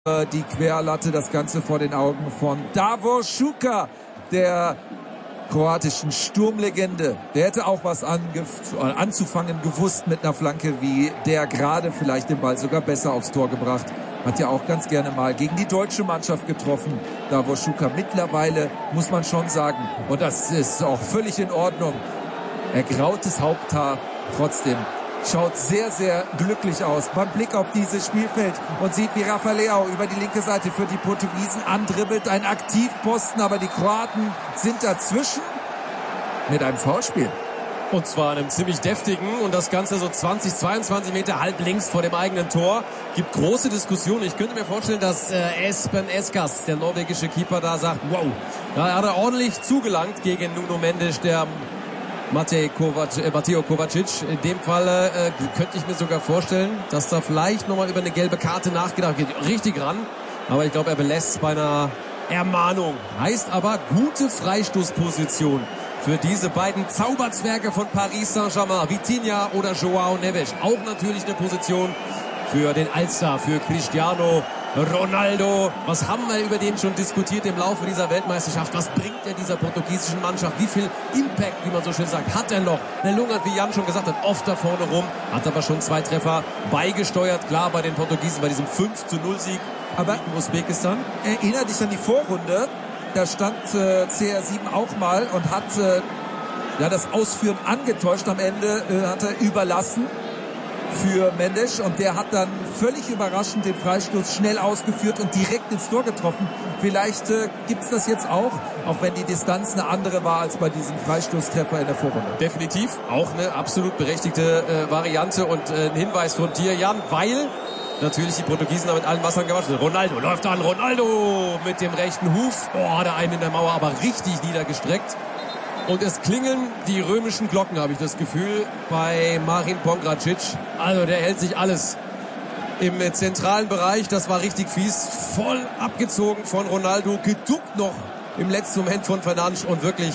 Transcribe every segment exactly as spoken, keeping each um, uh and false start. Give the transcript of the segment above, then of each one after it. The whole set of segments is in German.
die Querlatte, das Ganze vor den Augen von Davor Šuker, der kroatischen Sturmlegende. Der hätte auch was anzufangen gewusst mit einer Flanke wie der gerade, vielleicht den Ball sogar besser aufs Tor gebracht. Hat ja auch ganz gerne mal gegen die deutsche Mannschaft getroffen. Davor Šuker mittlerweile, muss man schon sagen, und das ist auch völlig in Ordnung, ergrautes Haupthaar, trotzdem schaut sehr, sehr glücklich aus beim Blick auf dieses Spielfeld und sieht, wie Rafa Leão über die linke Seite für die Portugiesen andribbelt. Ein Aktivposten, aber die Kroaten sind dazwischen mit einem Foulspiel. Und zwar einem ziemlich deftigen, und das Ganze so zwanzig, zweiundzwanzig Meter halb links vor dem eigenen Tor. Gibt große Diskussionen. Ich könnte mir vorstellen, dass äh, Espen Eskas, der norwegische Keeper, da sagt, wow, da hat er ordentlich zugelangt gegen Nuno Mendes, der Matej Kovac, äh, Mateo Kovacic. In dem Fall äh, könnte ich mir sogar vorstellen, dass da vielleicht nochmal über eine gelbe Karte nachgedacht wird. Richtig ran, aber ich glaube, er belässt bei einer Ermahnung. Heißt aber gute Freistoßposition für diese beiden Zauberzwerge von Paris Saint-Germain, Vitinha oder João Neves. Auch natürlich eine Position für den Allstar, für Cristiano Ronaldo. Was haben wir über den schon diskutiert im Laufe dieser Weltmeisterschaft? Was bringt er dieser portugiesischen Mannschaft? Wie viel Impact, wie man so schön sagt, hat er noch? Der lungert, wie Jan schon gesagt hat, oft da vorne rum, hat aber schon zwei Treffer beigesteuert. Klar, bei den Portugiesen, bei diesem fünf zu null Sieg aber gegen Usbekistan. Erinnere dich an die Vorrunde. Da stand äh, C R sieben auch mal und hat äh, ja, das Ausführen angetäuscht. Am Ende äh, hat er überlassen für Mendes, und der hat dann völlig überraschend den Freistoß schnell ausgeführt und direkt ins Tor getroffen. Vielleicht äh, gibt's das jetzt auch, auch wenn die Distanz eine andere war als bei diesem Freistoßtreffer in der Vorrunde. Definitiv, auch eine absolut berechtigte äh, Variante und äh, ein Hinweis von dir, Jan, weil natürlich die Portugiesen da mit allen Wassern gewaschen. Ronaldo läuft an, Ronaldo mit dem rechten Huf. Oh, hat er einen in der Mauer, aber richtig niedergestreckt. Und es klingeln die römischen Glocken, habe ich das Gefühl, bei Marin Pongracic. Also der hält sich alles im zentralen Bereich. Das war richtig fies. Voll abgezogen von Ronaldo. Geduckt noch im letzten Moment von Fernandes und wirklich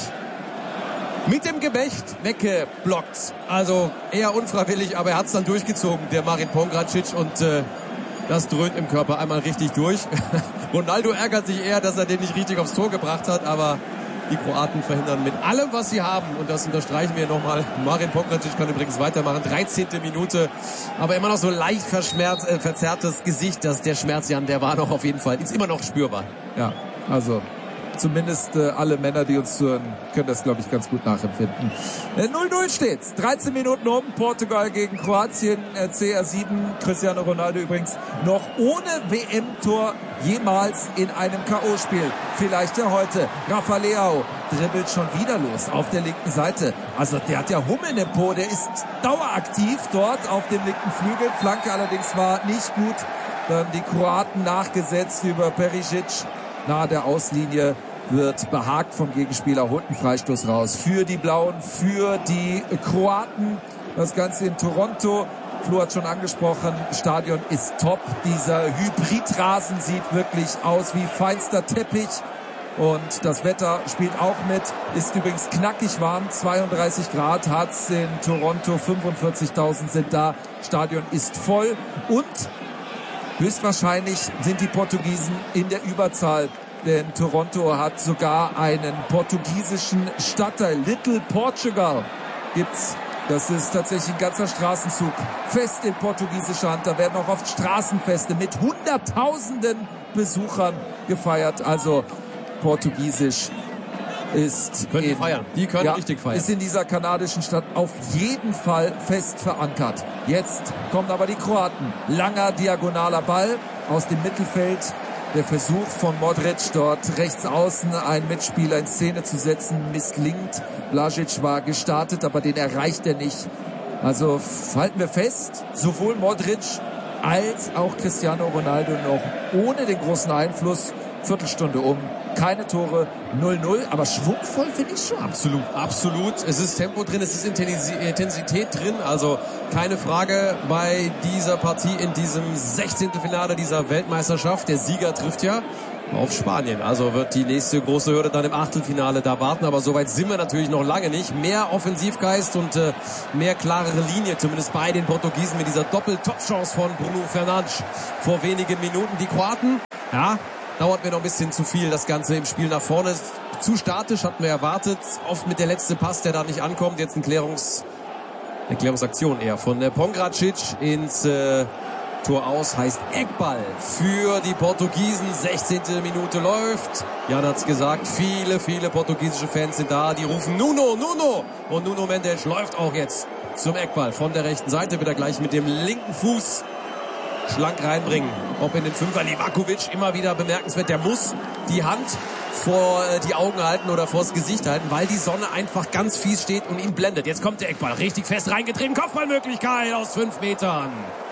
mit dem Gemächt weggeblockt. Also eher unfreiwillig, aber er hat es dann durchgezogen, der Marin Pongracic. Und äh, das dröhnt im Körper einmal richtig durch. Ronaldo ärgert sich eher, dass er den nicht richtig aufs Tor gebracht hat, aber die Kroaten verhindern mit allem, was sie haben. Und das unterstreichen wir nochmal. Marin Pongracic kann übrigens weitermachen. dreizehnte Minute. Aber immer noch so leicht verschmerzt, äh, verzerrtes Gesicht. Das, der Schmerz, Jan, der war noch auf jeden Fall. Ist immer noch spürbar. Ja, also zumindest äh, alle Männer, die uns zuhören, können das, glaube ich, ganz gut nachempfinden. Äh, null null steht's. dreizehn Minuten um. Portugal gegen Kroatien. Äh, C R sieben. Cristiano Ronaldo übrigens noch ohne W M-Tor jemals in einem K O-Spiel. Vielleicht ja heute. Rafa Leão dribbelt schon wieder los auf der linken Seite. Also der hat ja Hummeln im Po. Der ist daueraktiv dort auf dem linken Flügel. Flanke allerdings war nicht gut. Dann die Kroaten nachgesetzt über Perisic. Nahe der Auslinie wird behagt vom Gegenspieler, holt einen Freistoß raus für die Blauen, für die Kroaten. Das Ganze in Toronto. Flo hat schon angesprochen, Stadion ist top. Dieser Hybridrasen sieht wirklich aus wie feinster Teppich. Und das Wetter spielt auch mit. Ist übrigens knackig warm, zweiunddreißig Grad hat's in Toronto, fünfundvierzigtausend sind da. Stadion ist voll und höchstwahrscheinlich sind die Portugiesen in der Überzahl, denn Toronto hat sogar einen portugiesischen Stadtteil. Little Portugal gibt's. Das ist tatsächlich ein ganzer Straßenzug. Fest in portugiesischer Hand. Da werden auch oft Straßenfeste mit Hunderttausenden Besuchern gefeiert. Also Portugiesisch ist die können in, feiern. Die können ja, richtig feiern. Ist in dieser kanadischen Stadt auf jeden Fall fest verankert. Jetzt kommen aber die Kroaten. Langer diagonaler Ball aus dem Mittelfeld. Der Versuch von Modric dort rechts außen einen Mitspieler in Szene zu setzen misslingt. Blažić war gestartet, aber den erreicht er nicht. Also halten wir fest, sowohl Modric als auch Cristiano Ronaldo noch ohne den großen Einfluss Viertelstunde um, keine Tore, null null, aber schwungvoll finde ich schon. Absolut, absolut. Es ist Tempo drin, es ist Intensität drin, also keine Frage bei dieser Partie in diesem Sechzehntelfinale dieser Weltmeisterschaft. Der Sieger trifft ja auf Spanien. Also wird die nächste große Hürde dann im Achtelfinale da warten. Aber soweit sind wir natürlich noch lange nicht. Mehr Offensivgeist und äh, mehr klarere Linie, zumindest bei den Portugiesen mit dieser Doppel-Top-Chance von Bruno Fernandes vor wenigen Minuten. Die Kroaten, ja, dauert mir noch ein bisschen zu viel, das Ganze im Spiel nach vorne. Zu statisch, hatten wir erwartet. Oft mit der letzte Pass, der da nicht ankommt. Jetzt ein Klärungs, eine Klärungsaktion eher von äh, Pongracic ins äh, Tor aus, heißt Eckball für die Portugiesen. sechzehnte Minute läuft. Jan hat's gesagt, viele, viele portugiesische Fans sind da. Die rufen Nuno, Nuno. Und Nuno Mendes läuft auch jetzt zum Eckball von der rechten Seite. Wird er gleich mit dem linken Fuß schlank reinbringen. Ob in den Fünfer. Livakovic immer wieder bemerkenswert. Der muss die Hand vor die Augen halten oder vors Gesicht halten, weil die Sonne einfach ganz fies steht und ihn blendet. Jetzt kommt der Eckball. Richtig fest reingetrieben. Kopfballmöglichkeit aus fünf Metern.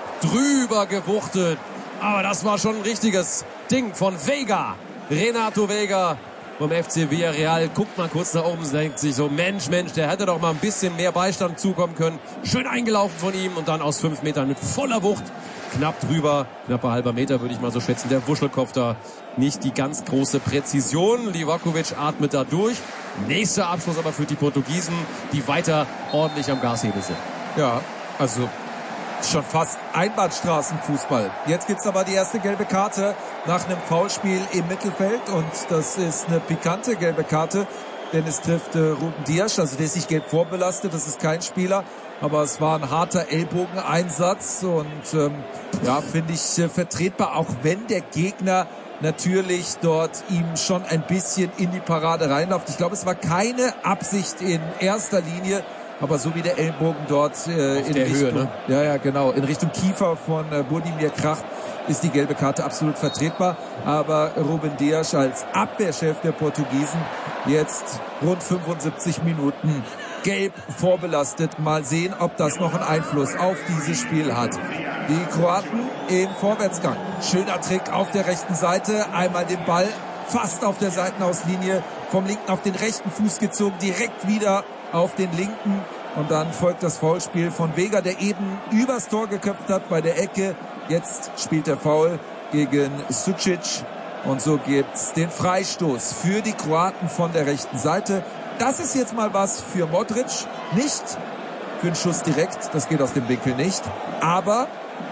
Drüber gewuchtet. Aber das war schon ein richtiges Ding von Vega. Renato Vega vom F C Villarreal. Guckt mal kurz nach oben, denkt sich so, Mensch, Mensch, der hätte doch mal ein bisschen mehr Beistand zukommen können. Schön eingelaufen von ihm und dann aus fünf Metern mit voller Wucht. Knapp drüber, knapper halber Meter würde ich mal so schätzen. Der Wuschelkopf da nicht die ganz große Präzision. Livakovic atmet da durch. Nächster Abschluss aber für die Portugiesen, die weiter ordentlich am Gashebel sind. Ja, also schon fast Einbahnstraßenfußball. Jetzt gibt's aber die erste gelbe Karte nach einem Foulspiel im Mittelfeld und das ist eine pikante gelbe Karte, denn es trifft äh, Ruben Dias, also der ist nicht gelb vorbelastet, das ist kein Spieler, aber es war ein harter Ellbogeneinsatz und ähm, ja, finde ich äh, vertretbar, auch wenn der Gegner natürlich dort ihm schon ein bisschen in die Parade reinläuft. Ich glaube, es war keine Absicht in erster Linie, aber so wie der Ellbogen dort äh, in der Richtung, Höhe, ne? ja, ja, genau, in Richtung Kiefer von äh, Budimir kracht, ist die gelbe Karte absolut vertretbar. Aber Ruben Dias als Abwehrchef der Portugiesen jetzt rund fünfundsiebzig Minuten gelb vorbelastet. Mal sehen, ob das noch einen Einfluss auf dieses Spiel hat. Die Kroaten im Vorwärtsgang. Schöner Trick auf der rechten Seite. Einmal den Ball fast auf der Seitenauslinie vom linken auf den rechten Fuß gezogen, direkt wieder auf den linken und dann folgt das Foulspiel von Vega, der eben übers Tor geköpft hat bei der Ecke. Jetzt spielt er Foul gegen Sucic und so gibt's den Freistoß für die Kroaten von der rechten Seite. Das ist jetzt mal was für Modric, nicht für einen Schuss direkt, das geht aus dem Winkel nicht, aber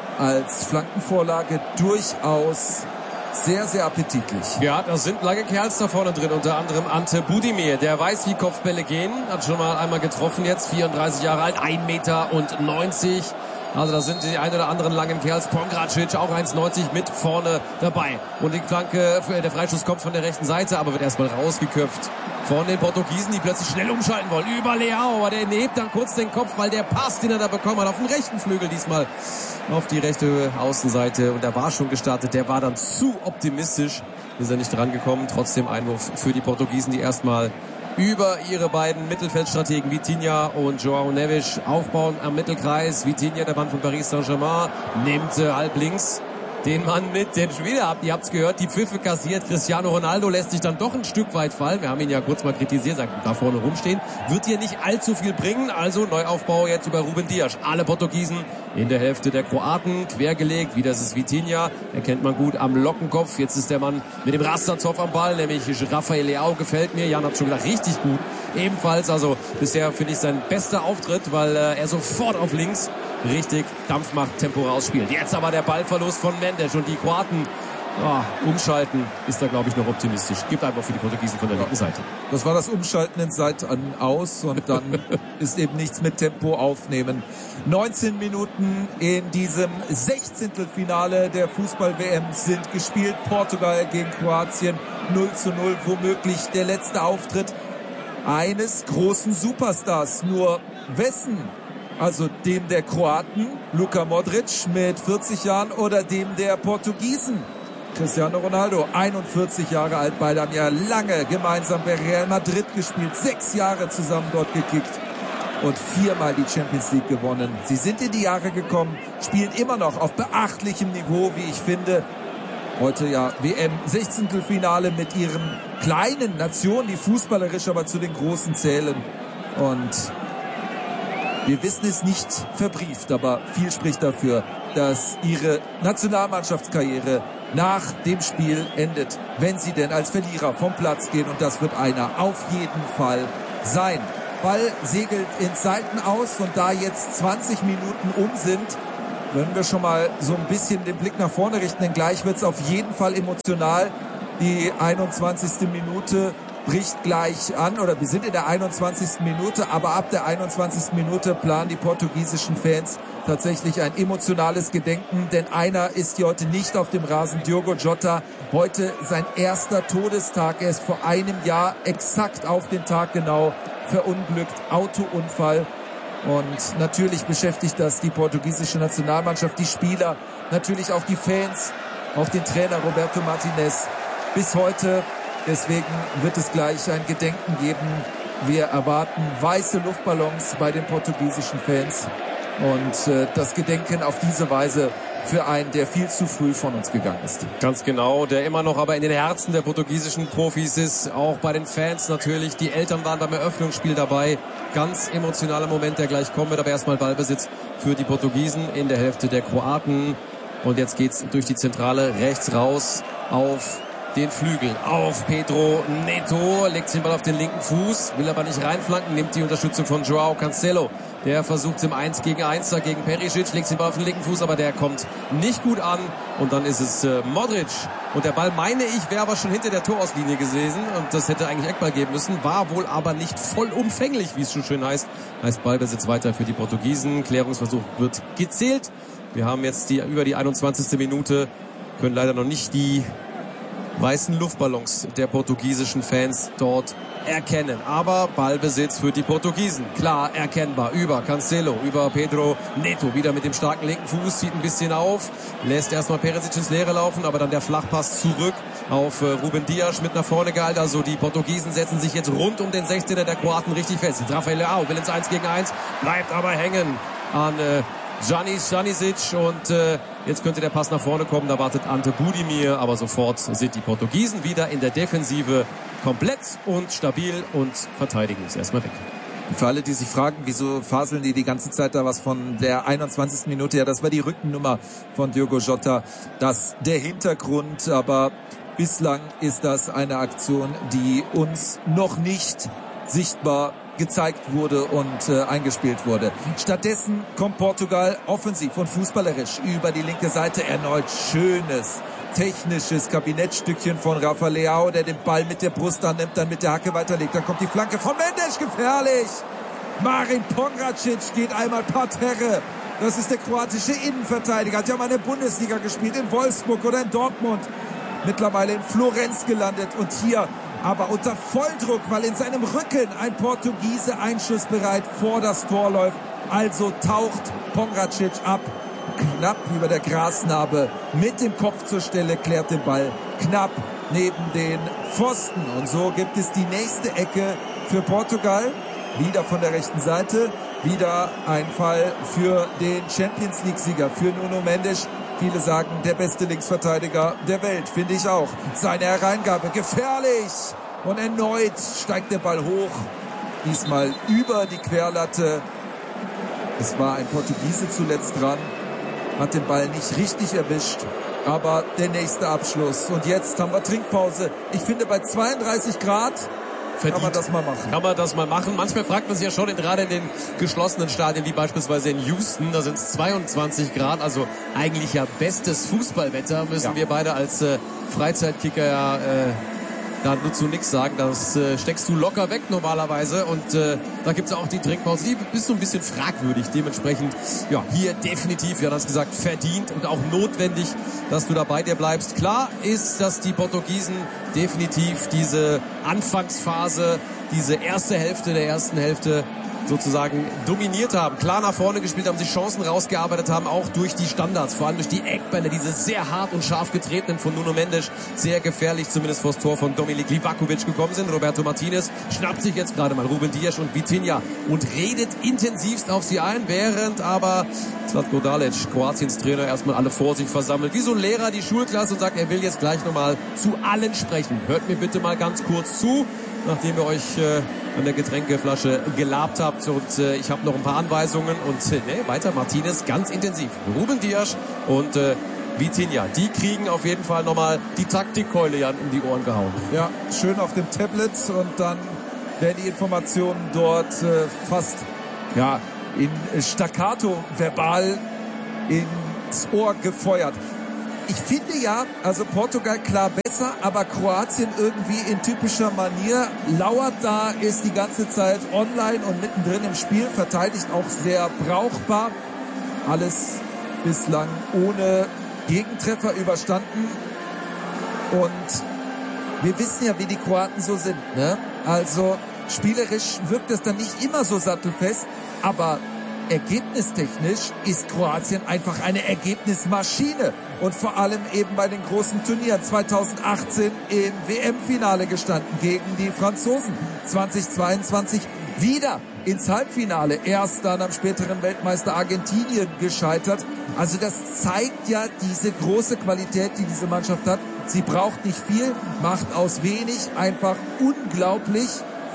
als Flankenvorlage durchaus sehr, sehr appetitlich. Ja, da sind lange Kerls da vorne drin, unter anderem Ante Budimir. Der weiß, wie Kopfbälle gehen, hat schon mal einmal getroffen jetzt, vierunddreißig Jahre alt, ein Meter neunzig. Also da sind die ein oder anderen langen Kerls. Pongracic auch eins neunzig mit vorne dabei. Und die Flanke, der Freistoß kommt von der rechten Seite, aber wird erstmal rausgeköpft von den Portugiesen, die plötzlich schnell umschalten wollen. Über Leao, aber der hebt dann kurz den Kopf, weil der Pass, den er da bekommen hat, auf den rechten Flügel diesmal auf die rechte Außenseite. Und der war schon gestartet, der war dann zu optimistisch, ist er nicht dran gekommen. Trotzdem Einwurf für die Portugiesen, die erstmal über ihre beiden Mittelfeldstrategen Vitinha und João Neves aufbauen am Mittelkreis. Vitinha, der Mann von Paris Saint-Germain, nimmt äh, halb links den Mann mit, den schon wieder habt. Ihr habt's gehört, die Pfiffe kassiert. Cristiano Ronaldo lässt sich dann doch ein Stück weit fallen. Wir haben ihn ja kurz mal kritisiert, sagt, da vorne rumstehen. Wird hier nicht allzu viel bringen. Also Neuaufbau jetzt über Ruben Dias. Alle Portugiesen in der Hälfte der Kroaten. Quergelegt, wieder ist es Vitinha. Erkennt man gut am Lockenkopf. Jetzt ist der Mann mit dem Rasterzopf am Ball, nämlich Rafael Leao, gefällt mir. Jan hat schon gesagt, richtig gut. Ebenfalls, also bisher finde ich sein bester Auftritt, weil äh, er sofort auf links richtig Dampf macht, Tempo rausspielt. Jetzt aber der Ballverlust von Mendes und die Kroaten oh, umschalten, ist da glaube ich noch optimistisch. Gibt einfach für die Portugiesen von der linken Seite. Das war das Umschalten in Seite an aus und dann ist eben nichts mit Tempo aufnehmen. neunzehn Minuten in diesem Sechzehntelfinale der Fußball-W M sind gespielt. Portugal gegen Kroatien null zu null, womöglich der letzte Auftritt eines großen Superstars. Nur wessen? Also dem der Kroaten, Luka Modric mit vierzig Jahren, oder dem der Portugiesen, Cristiano Ronaldo, einundvierzig Jahre alt. Beide haben ja lange gemeinsam bei Real Madrid gespielt, sechs Jahre zusammen dort gekickt und viermal die Champions League gewonnen. Sie sind in die Jahre gekommen, spielen immer noch auf beachtlichem Niveau, wie ich finde. Heute ja W M-Sechzehntelfinale mit ihren kleinen Nationen, die fußballerisch aber zu den Großen zählen. Und wir wissen es nicht verbrieft, aber viel spricht dafür, dass ihre Nationalmannschaftskarriere nach dem Spiel endet, wenn sie denn als Verlierer vom Platz gehen. Und das wird einer auf jeden Fall sein. Ball segelt ins Seiten aus und da jetzt zwanzig Minuten um sind, können wir schon mal so ein bisschen den Blick nach vorne richten, denn gleich wird es auf jeden Fall emotional. Die einundzwanzigste Minute bricht gleich an, oder wir sind in der einundzwanzigsten Minute, aber ab der einundzwanzigsten Minute planen die portugiesischen Fans tatsächlich ein emotionales Gedenken, denn einer ist hier heute nicht auf dem Rasen, Diogo Jota. Heute sein erster Todestag, er ist vor einem Jahr exakt auf den Tag genau verunglückt, Autounfall. Und natürlich beschäftigt das die portugiesische Nationalmannschaft, die Spieler, natürlich auch die Fans, auch den Trainer Roberto Martinez bis heute. Deswegen wird es gleich ein Gedenken geben. Wir erwarten weiße Luftballons bei den portugiesischen Fans und äh, das Gedenken auf diese Weise für einen, der viel zu früh von uns gegangen ist. Ganz genau, der immer noch aber in den Herzen der portugiesischen Profis ist, auch bei den Fans natürlich. Die Eltern waren beim Eröffnungsspiel dabei. Ganz emotionaler Moment, der gleich kommen wird, aber erstmal Ballbesitz für die Portugiesen in der Hälfte der Kroaten. Und jetzt geht's durch die Zentrale rechts raus auf den Flügel, auf Pedro Neto, legt den Ball auf den linken Fuß, will aber nicht reinflanken, nimmt die Unterstützung von Joao Cancelo. Der versucht es im eins gegen eins da gegen Perisic, legt den Ball auf den linken Fuß, aber der kommt nicht gut an. Und dann ist es äh, Modric. Und der Ball, meine ich, wäre aber schon hinter der Torauslinie gewesen. Und das hätte eigentlich Eckball geben müssen. War wohl aber nicht vollumfänglich, wie es schon schön heißt. Heißt Ballbesitz weiter für die Portugiesen. Klärungsversuch wird gezählt. Wir haben jetzt die über die einundzwanzigste Minute. Können leider noch nicht die weißen Luftballons der portugiesischen Fans dort erkennen. Aber Ballbesitz für die Portugiesen. Klar erkennbar. Über Cancelo, über Pedro Neto. Wieder mit dem starken linken Fuß. Zieht ein bisschen auf. Lässt erstmal Perisic ins Leere laufen. Aber dann der Flachpass zurück auf äh, Ruben Dias mit nach vorne gehalten. Also die Portugiesen setzen sich jetzt rund um den sechzehner der Kroaten richtig fest. Rafael Leao will ins eins gegen eins. Bleibt aber hängen an äh, Janis Janisic und äh, jetzt könnte der Pass nach vorne kommen, da wartet Ante Budimir, aber sofort sind die Portugiesen wieder in der Defensive komplett und stabil und verteidigen ist erstmal weg. Für alle, die sich fragen, wieso faseln die die ganze Zeit da was von der einundzwanzigsten Minute, ja, das war die Rückennummer von Diogo Jota, das der Hintergrund, aber bislang ist das eine Aktion, die uns noch nicht sichtbar gezeigt wurde und äh, eingespielt wurde. Stattdessen kommt Portugal offensiv und fußballerisch über die linke Seite. Erneut schönes, technisches Kabinettstückchen von Rafael Leao, der den Ball mit der Brust annimmt, dann mit der Hacke weiterlegt. Dann kommt die Flanke von Mendes, gefährlich. Marin Pongracic geht einmal parterre. Das ist der kroatische Innenverteidiger. Hat ja mal in der Bundesliga gespielt, in Wolfsburg oder in Dortmund. Mittlerweile in Florenz gelandet und hier aber unter Volldruck, weil in seinem Rücken ein Portugiese einschussbereit vor das Tor läuft. Also taucht Pongracic ab, knapp über der Grasnarbe, mit dem Kopf zur Stelle, klärt den Ball knapp neben den Pfosten. Und so gibt es die nächste Ecke für Portugal, wieder von der rechten Seite, wieder ein Fall für den Champions-League-Sieger, für Nuno Mendes. Viele sagen, der beste Linksverteidiger der Welt, finde ich auch. Seine Hereingabe, gefährlich. Und erneut steigt der Ball hoch. Diesmal über die Querlatte. Es war ein Portugiese zuletzt dran. Hat den Ball nicht richtig erwischt. Aber der nächste Abschluss. Und jetzt haben wir Trinkpause. Ich finde, bei zweiunddreißig Grad verdient. Kann man das mal machen. Kann man das mal machen. Manchmal fragt man sich ja schon, gerade in den geschlossenen Stadien, wie beispielsweise in Houston, da sind es zweiundzwanzig Grad, also eigentlich ja bestes Fußballwetter, müssen ja. wir beide als äh, Freizeitkicker ja äh, da nur zu nichts sagen. Das äh, steckst du locker weg normalerweise und äh, da gibt's auch die Trinkpause. Die ist so ein bisschen fragwürdig. Dementsprechend, ja, hier definitiv, ja, das gesagt, verdient und auch notwendig, dass du da bei dir bleibst. Klar ist, dass die Portugiesen definitiv diese Anfangsphase, diese erste Hälfte der ersten Hälfte sozusagen dominiert haben, klar nach vorne gespielt haben, sich Chancen rausgearbeitet haben, auch durch die Standards, vor allem durch die Eckbälle, diese sehr hart und scharf getretenen von Nuno Mendes, sehr gefährlich zumindest vor das Tor von Dominik Livakovic gekommen sind. Roberto Martinez schnappt sich jetzt gerade mal Ruben Dias und Vitinha und redet intensivst auf sie ein, während aber Zlatko Dalic, Kroatiens Trainer, erstmal alle vor sich versammelt, wie so ein Lehrer die Schulklasse, und sagt, er will jetzt gleich nochmal zu allen sprechen. Hört mir bitte mal ganz kurz zu, nachdem ihr euch äh, an der Getränkeflasche gelabt habt, und äh, ich habe noch ein paar Anweisungen und äh, nee, weiter Martinez ganz intensiv. Ruben Dias und äh, Vitinha, die kriegen auf jeden Fall nochmal die Taktikkeule Jan um die Ohren gehauen. Ja, schön auf dem Tablet, und dann werden die Informationen dort äh, fast ja in Staccato verbal ins Ohr gefeuert. Ich finde ja, also Portugal klar besser, aber Kroatien irgendwie in typischer Manier lauert da, ist die ganze Zeit online und mittendrin im Spiel, verteidigt auch sehr brauchbar. Alles bislang ohne Gegentreffer überstanden. Und wir wissen ja, wie die Kroaten so sind, ne? Also spielerisch wirkt es dann nicht immer so sattelfest, aber ergebnistechnisch ist Kroatien einfach eine Ergebnismaschine, und vor allem eben bei den großen Turnieren. zweitausendachtzehn im W M-Finale gestanden gegen die Franzosen, zweitausendzweiundzwanzig wieder ins Halbfinale, erst dann am späteren Weltmeister Argentinien gescheitert. Also das zeigt ja diese große Qualität, die diese Mannschaft hat. Sie braucht nicht viel, macht aus wenig einfach unglaublich,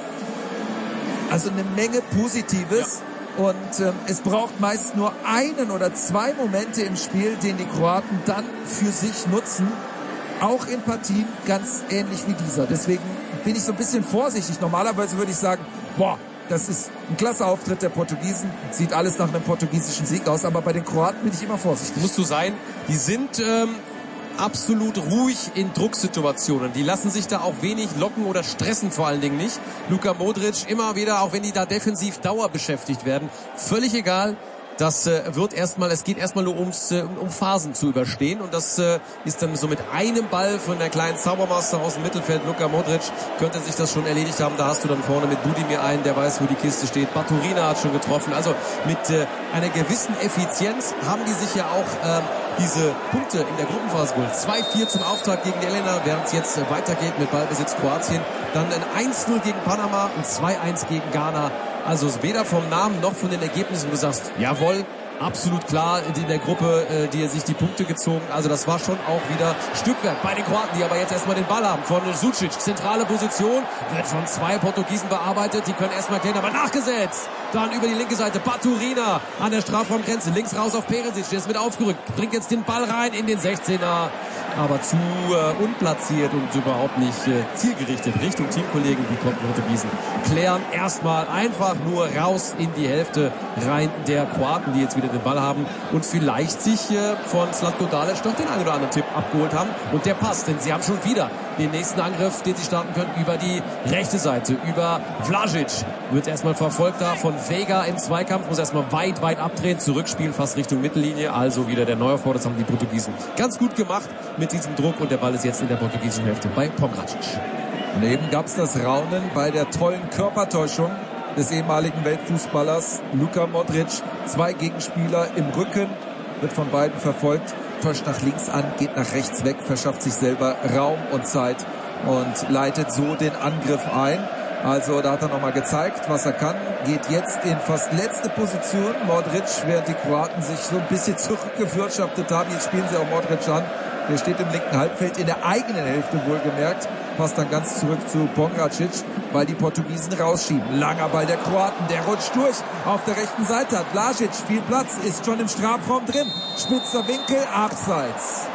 also eine Menge Positives. Ja. Und ähm, es braucht meist nur einen oder zwei Momente im Spiel, den die Kroaten dann für sich nutzen. Auch in Partien ganz ähnlich wie dieser. Deswegen bin ich so ein bisschen vorsichtig. Normalerweise würde ich sagen, boah, das ist ein klasse Auftritt der Portugiesen. Sieht alles nach einem portugiesischen Sieg aus. Aber bei den Kroaten bin ich immer vorsichtig. Musst du sein. Die sind ähm, absolut ruhig in Drucksituationen. Die lassen sich da auch wenig locken oder stressen, vor allen Dingen nicht. Luka Modric immer wieder, auch wenn die da defensiv Dauer beschäftigt werden, völlig egal. Das äh, wird erstmal, es geht erstmal nur ums, äh, um Phasen zu überstehen, und das äh, ist dann so mit einem Ball von der kleinen Zaubermaster aus dem Mittelfeld, Luka Modric, könnte sich das schon erledigt haben. Da hast du dann vorne mit Budimir einen, der weiß, wo die Kiste steht. Baturina hat schon getroffen. Also mit äh, einer gewissen Effizienz haben die sich ja auch äh, diese Punkte in der Gruppenphase geholt. zwei vier zum Auftakt gegen die Elena, während es jetzt äh, weitergeht mit Ballbesitz Kroatien. Dann ein eins null gegen Panama, ein zwei eins gegen Ghana. Also weder vom Namen noch von den Ergebnissen, du sagst, jawohl, absolut klar in der Gruppe, äh, die sich die Punkte gezogen. Also das war schon auch wieder Stückwerk bei den Kroaten, die aber jetzt erstmal den Ball haben. Von Sucic, zentrale Position, wird von zwei Portugiesen bearbeitet, die können erstmal klären, aber nachgesetzt. Dann über die linke Seite Baturina an der Strafraumgrenze, links raus auf Perisic, der ist mit aufgerückt, bringt jetzt den Ball rein in den sechzehner, aber zu äh, unplatziert und überhaupt nicht äh, zielgerichtet Richtung Teamkollegen. Die Portugiesen klären erstmal einfach nur raus in die Hälfte rein der Kroaten, die jetzt wieder den Ball haben und vielleicht sich äh, von Zlatko Dalic doch den einen oder anderen Tipp abgeholt haben, und der passt, denn sie haben schon wieder den nächsten Angriff, den sie starten können, über die rechte Seite, über Vlasic, wird erstmal verfolgt da von Vega im Zweikampf, muss erstmal weit, weit abdrehen, zurückspielen, fast Richtung Mittellinie, also wieder der Neuaufbau. Das haben die Portugiesen ganz gut gemacht mit diesem Druck, und der Ball ist jetzt in der portugiesischen Hälfte bei Pongracic. Und eben gab es das Raunen bei der tollen Körpertäuschung des ehemaligen Weltfußballers Luka Modric. Zwei Gegenspieler im Rücken, wird von beiden verfolgt, täuscht nach links an, geht nach rechts weg, verschafft sich selber Raum und Zeit und leitet so den Angriff ein. Also da hat er nochmal gezeigt, was er kann. Geht jetzt in fast letzte Position. Modric, während die Kroaten sich so ein bisschen zurückgewirtschaftet haben. Jetzt spielen sie auch Modric an. Der steht im linken Halbfeld, in der eigenen Hälfte wohlgemerkt. Passt dann ganz zurück zu Pongracic, weil die Portugiesen rausschieben. Langer Ball der Kroaten, der rutscht durch. Auf der rechten Seite hat Vlasic viel Platz, ist schon im Strafraum drin. Spitzer Winkel, abseits.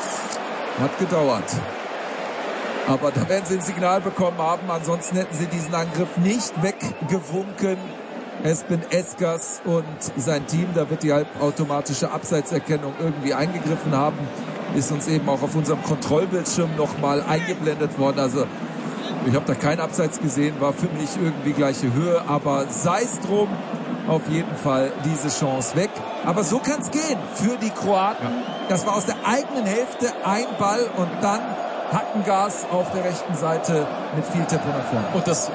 Hat gedauert. Aber da werden sie ein Signal bekommen haben. Ansonsten hätten sie diesen Angriff nicht weggewunken. Espen Eskers und sein Team, da wird die halbautomatische Abseitserkennung irgendwie eingegriffen haben. Ist uns eben auch auf unserem Kontrollbildschirm nochmal eingeblendet worden. Also ich habe da kein Abseits gesehen, war für mich irgendwie gleiche Höhe. Aber sei es drum, auf jeden Fall diese Chance weg. Aber so kann es gehen für die Kroaten. Das war aus der eigenen Hälfte ein Ball und dann Hackengas auf der rechten Seite mit viel Tempo nach vorne. Und das ähm,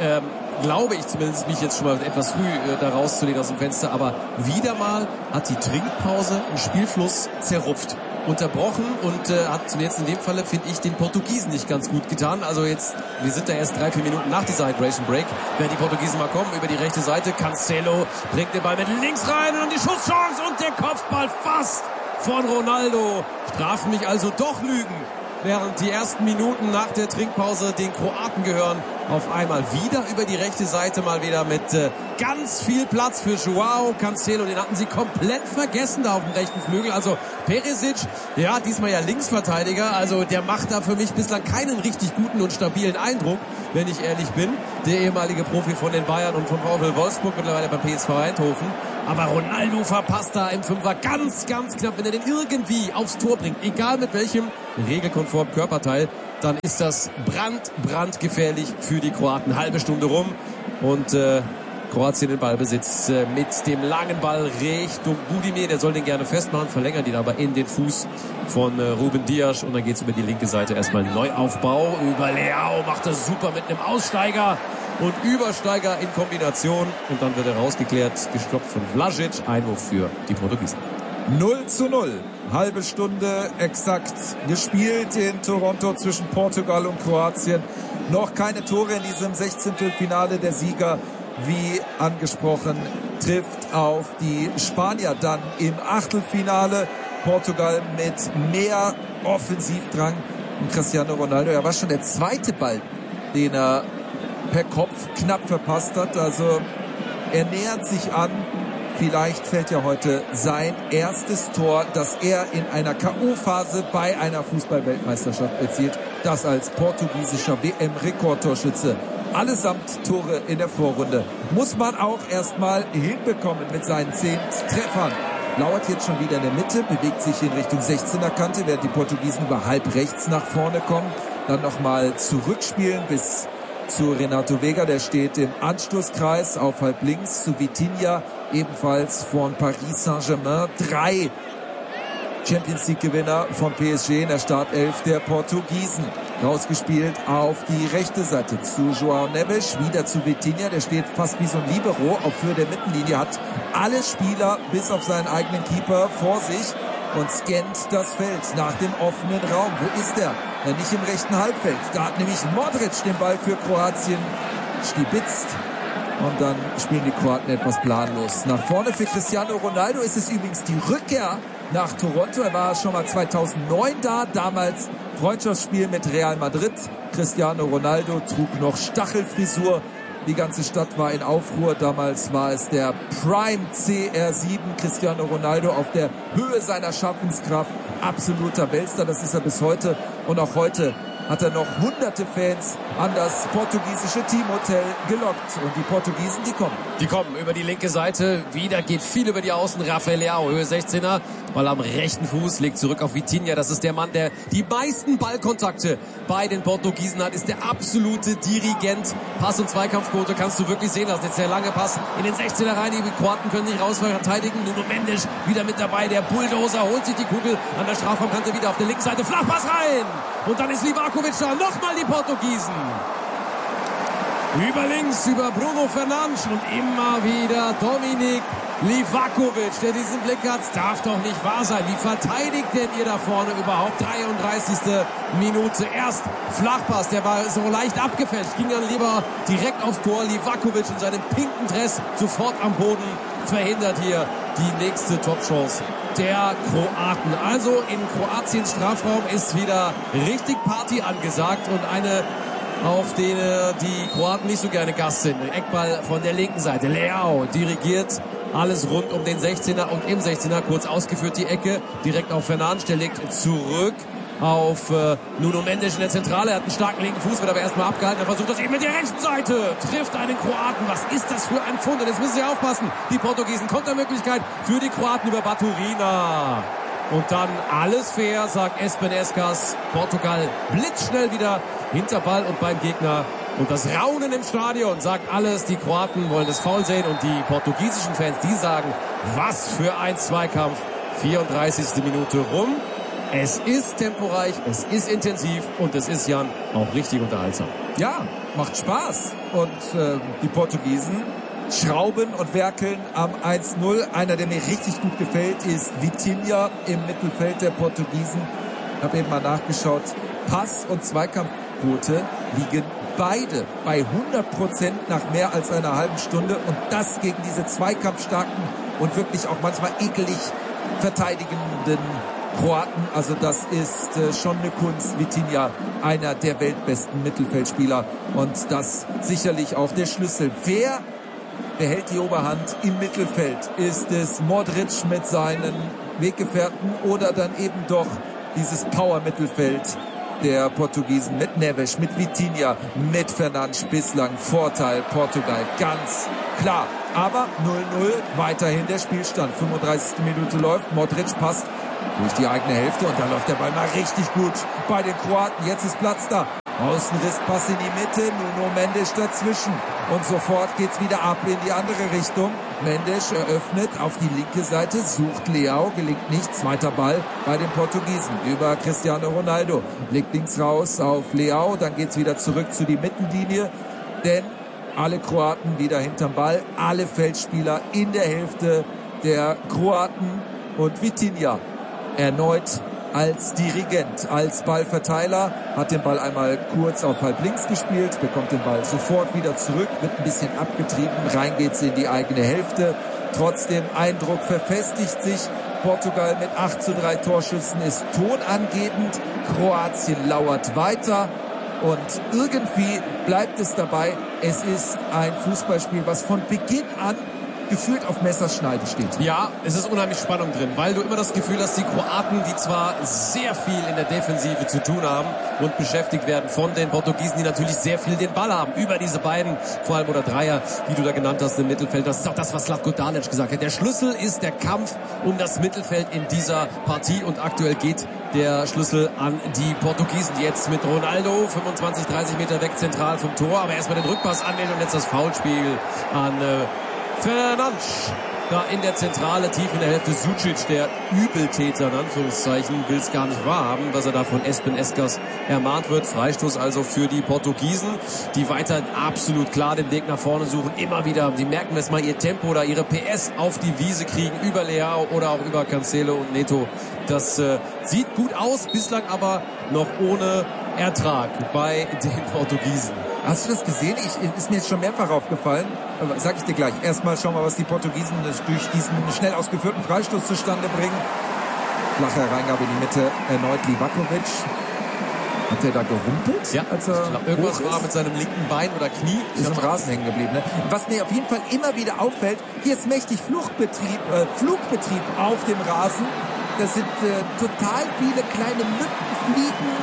glaube ich zumindest, mich jetzt schon mal etwas früh äh, da rauszulehnen aus dem Fenster, aber wieder mal hat die Trinkpause den Spielfluss zerrupft, unterbrochen und äh, hat jetzt in dem Falle, finde ich, den Portugiesen nicht ganz gut getan. Also jetzt, wir sind da erst drei, vier Minuten nach dieser Hydration Break, werden die Portugiesen mal kommen, über die rechte Seite, Cancelo bringt den Ball mit links rein und die Schusschance und der Kopfball fast von Ronaldo. Strafen mich also doch Lügen. Während die ersten Minuten nach der Trinkpause den Kroaten gehören, auf einmal wieder über die rechte Seite, mal wieder mit äh, ganz viel Platz für Joao Cancelo. Den hatten sie komplett vergessen da auf dem rechten Flügel. Also Perisic, ja, diesmal ja Linksverteidiger. Also der macht da für mich bislang keinen richtig guten und stabilen Eindruck, wenn ich ehrlich bin. Der ehemalige Profi von den Bayern und von VfL Wolfsburg, mittlerweile beim P S V Eindhoven. Aber Ronaldo verpasst da im Fünfer ganz, ganz knapp. Wenn er den irgendwie aufs Tor bringt, egal mit welchem regelkonformen Körperteil, dann ist das brand, brandgefährlich für die Kroaten. Halbe Stunde rum und äh, Kroatien den Ballbesitz äh, mit dem langen Ball Richtung Budimir. Der soll den gerne festmachen, verlängern ihn aber in den Fuß von äh, Ruben Dias. Und dann geht's über die linke Seite erstmal Neuaufbau. Über Leao macht er super mit einem Aussteiger und Übersteiger in Kombination. Und dann wird er rausgeklärt, gestoppt von Vlasic. Einwurf für die Portugiesen. null zu null. Halbe Stunde exakt gespielt in Toronto zwischen Portugal und Kroatien. Noch keine Tore in diesem Sechzehntelfinale. Der Sieger, wie angesprochen, trifft auf die Spanier dann im Achtelfinale. Portugal mit mehr Offensivdrang. Und Cristiano Ronaldo, er war schon der zweite Ball, den er per Kopf knapp verpasst hat. Also er nähert sich an. Vielleicht fällt ja heute sein erstes Tor, das er in einer K O-Phase bei einer Fußball-Weltmeisterschaft erzielt. Das als portugiesischer W M-Rekordtorschütze. Allesamt Tore in der Vorrunde. Muss man auch erstmal hinbekommen mit seinen zehn Treffern. Lauert jetzt schon wieder in der Mitte, bewegt sich in Richtung sechzehner Kante, während die Portugiesen über halb rechts nach vorne kommen. Dann nochmal zurückspielen bis zu Renato Vega, der steht im Anstoßkreis auf halb links, zu Vitinha, ebenfalls von Paris Saint-Germain. Drei Champions League Gewinner von P S G in der Startelf der Portugiesen. Rausgespielt auf die rechte Seite zu João Neves, wieder zu Vitinha, der steht fast wie so ein Libero auf Höhe der Mittenlinie, hat alle Spieler bis auf seinen eigenen Keeper vor sich und scannt das Feld nach dem offenen Raum. Wo ist er? Ja, nicht im rechten Halbfeld. Da hat nämlich Modric den Ball für Kroatien stibitzt. Und dann spielen die Kroaten etwas planlos. Nach vorne für Cristiano Ronaldo ist es übrigens die Rückkehr nach Toronto. Er war schon mal zweitausendneun da, damals Freundschaftsspiel mit Real Madrid. Cristiano Ronaldo trug noch Stachelfrisur. Die ganze Stadt war in Aufruhr. Damals war es der Prime C R sieben. Cristiano Ronaldo auf der Höhe seiner Schaffenskraft. Absoluter Weltstar, das ist er bis heute. Und auch heute hat er noch hunderte Fans an das portugiesische Teamhotel gelockt. Und die Portugiesen, die kommen. Die kommen über die linke Seite. Wieder geht viel über die Außen. Rafael Leao, Höhe sechzehner. Ball am rechten Fuß, legt zurück auf Vitinha. Das ist der Mann, der die meisten Ballkontakte bei den Portugiesen hat. Ist der absolute Dirigent. Pass- und Zweikampfquote kannst du wirklich sehen lassen. Jetzt der lange Pass in den sechzehner rein. Die Kroaten können nicht raus verteidigen. Nuno Mendes wieder mit dabei. Der Bulldozer holt sich die Kugel an der Strafraumkante wieder auf der linken Seite. Flachpass rein. Und dann ist Livakovic da. Nochmal die Portugiesen. Über links, über Bruno Fernandes und immer wieder Dominik Livakovic, der diesen Blick hat. Darf doch nicht wahr sein. Wie verteidigt denn ihr da vorne überhaupt? dreiunddreißigste Minute. Erst Flachpass, der war so leicht abgefälscht. Ging dann lieber direkt aufs Tor. Livakovic in seinem pinken Dress sofort am Boden. Verhindert hier die nächste Topchance der Kroaten. Also in Kroatiens Strafraum ist wieder richtig Party angesagt und eine, auf den die Kroaten nicht so gerne Gast sind. Eckball von der linken Seite. Leao dirigiert alles rund um den sechzehner und im sechzehner kurz ausgeführt die Ecke. Direkt auf Fernandes, der legt zurück auf äh, Nuno Mendes in der Zentrale. Er hat einen starken linken Fuß, wird aber erstmal abgehalten. Er versucht das eben mit der rechten Seite. Trifft einen Kroaten. Was ist das für ein Pfund? Und jetzt müssen sie aufpassen. Die Portugiesen. Kontermöglichkeit für die Kroaten über Baturina. Und dann alles fair, sagt Espen Eskas. Portugal blitzschnell wieder hinter Ball und beim Gegner. Und das Raunen im Stadion sagt alles. Die Kroaten wollen das Foul sehen und die portugiesischen Fans, die sagen, was für ein Zweikampf. vierunddreißigste Minute rum. Es ist temporeich, es ist intensiv und es ist, Jan, auch richtig unterhaltsam. Ja, macht Spaß. Und äh, die Portugiesen schrauben und werkeln am eins null. Einer, der mir richtig gut gefällt, ist Vitinha im Mittelfeld der Portugiesen. Ich habe eben mal nachgeschaut. Pass- und Zweikampfquote liegen beide bei hundert Prozent nach mehr als einer halben Stunde. Und das gegen diese zweikampfstarken und wirklich auch manchmal ekelig verteidigenden Kroaten. Also das ist äh, schon eine Kunst. Vitinha, einer der weltbesten Mittelfeldspieler. Und das sicherlich auch der Schlüssel. Wer behält die Oberhand im Mittelfeld? Ist es Modric mit seinen Weggefährten oder dann eben doch dieses Power-Mittelfeld der Portugiesen mit Neves, mit Vitinha, mit Fernandes? Bislang Vorteil Portugal, ganz klar. Aber null null, weiterhin der Spielstand. fünfunddreißigste Minute läuft, Modric passt durch die eigene Hälfte und da läuft der Ball mal richtig gut bei den Kroaten. Jetzt ist Platz da. Außenrisspass in die Mitte, Nuno Mendes dazwischen. Und sofort geht's wieder ab in die andere Richtung. Mendes eröffnet auf die linke Seite, sucht Leao, gelingt nicht. Zweiter Ball bei den Portugiesen über Cristiano Ronaldo. Legt links raus auf Leao, dann geht's wieder zurück zu die Mittellinie. Denn alle Kroaten wieder hinterm Ball, alle Feldspieler in der Hälfte der Kroaten. Und Vitinha erneut als Dirigent, als Ballverteiler, hat den Ball einmal kurz auf halb links gespielt, bekommt den Ball sofort wieder zurück, wird ein bisschen abgetrieben, rein geht's in die eigene Hälfte. Trotzdem Eindruck verfestigt sich. Portugal mit acht zu drei Torschüssen ist tonangebend. Kroatien lauert weiter. Und irgendwie bleibt es dabei, es ist ein Fußballspiel, was von Beginn an gefühlt auf Messerschneide steht. Ja, es ist unheimlich Spannung drin, weil du immer das Gefühl hast, die Kroaten, die zwar sehr viel in der Defensive zu tun haben und beschäftigt werden von den Portugiesen, die natürlich sehr viel den Ball haben, über diese beiden, vor allem oder Dreier, die du da genannt hast im Mittelfeld. Das ist auch das, was Slavko Dalic gesagt hat. Der Schlüssel ist der Kampf um das Mittelfeld in dieser Partie und aktuell geht der Schlüssel an die Portugiesen. Jetzt mit Ronaldo, fünfundzwanzig, dreißig Meter weg zentral vom Tor, aber erstmal den Rückpass annehmen und jetzt das Foulspiel an äh, Fernandes. Da in der Zentrale, tief in der Hälfte, Sucic, der Übeltäter, in Anführungszeichen, will es gar nicht wahrhaben, was er da von Espen Eskers ermahnt wird. Freistoß also für die Portugiesen, die weiter absolut klar den Weg nach vorne suchen. Immer wieder, die merken jetzt mal ihr Tempo oder ihre P S auf die Wiese kriegen, über Leao oder auch über Cancelo und Neto. Das äh, sieht gut aus, bislang aber noch ohne Ertrag bei den Portugiesen. Hast du das gesehen? Ich, ist mir jetzt schon mehrfach aufgefallen. Aber sag ich dir gleich. Erstmal schauen wir, was die Portugiesen durch diesen schnell ausgeführten Freistoß zustande bringen. Flache Reingabe in die Mitte. Erneut Livakovic. Hat der da gerumpelt? Ja, als er ich glaub, irgendwas war mit seinem linken Bein oder Knie. Ist am Rasen hängen geblieben. Ne? Was mir auf jeden Fall immer wieder auffällt, hier ist mächtig Fluchtbetrieb, äh, Flugbetrieb auf dem Rasen. Das sind äh, total viele kleine Mücken, Fliegen,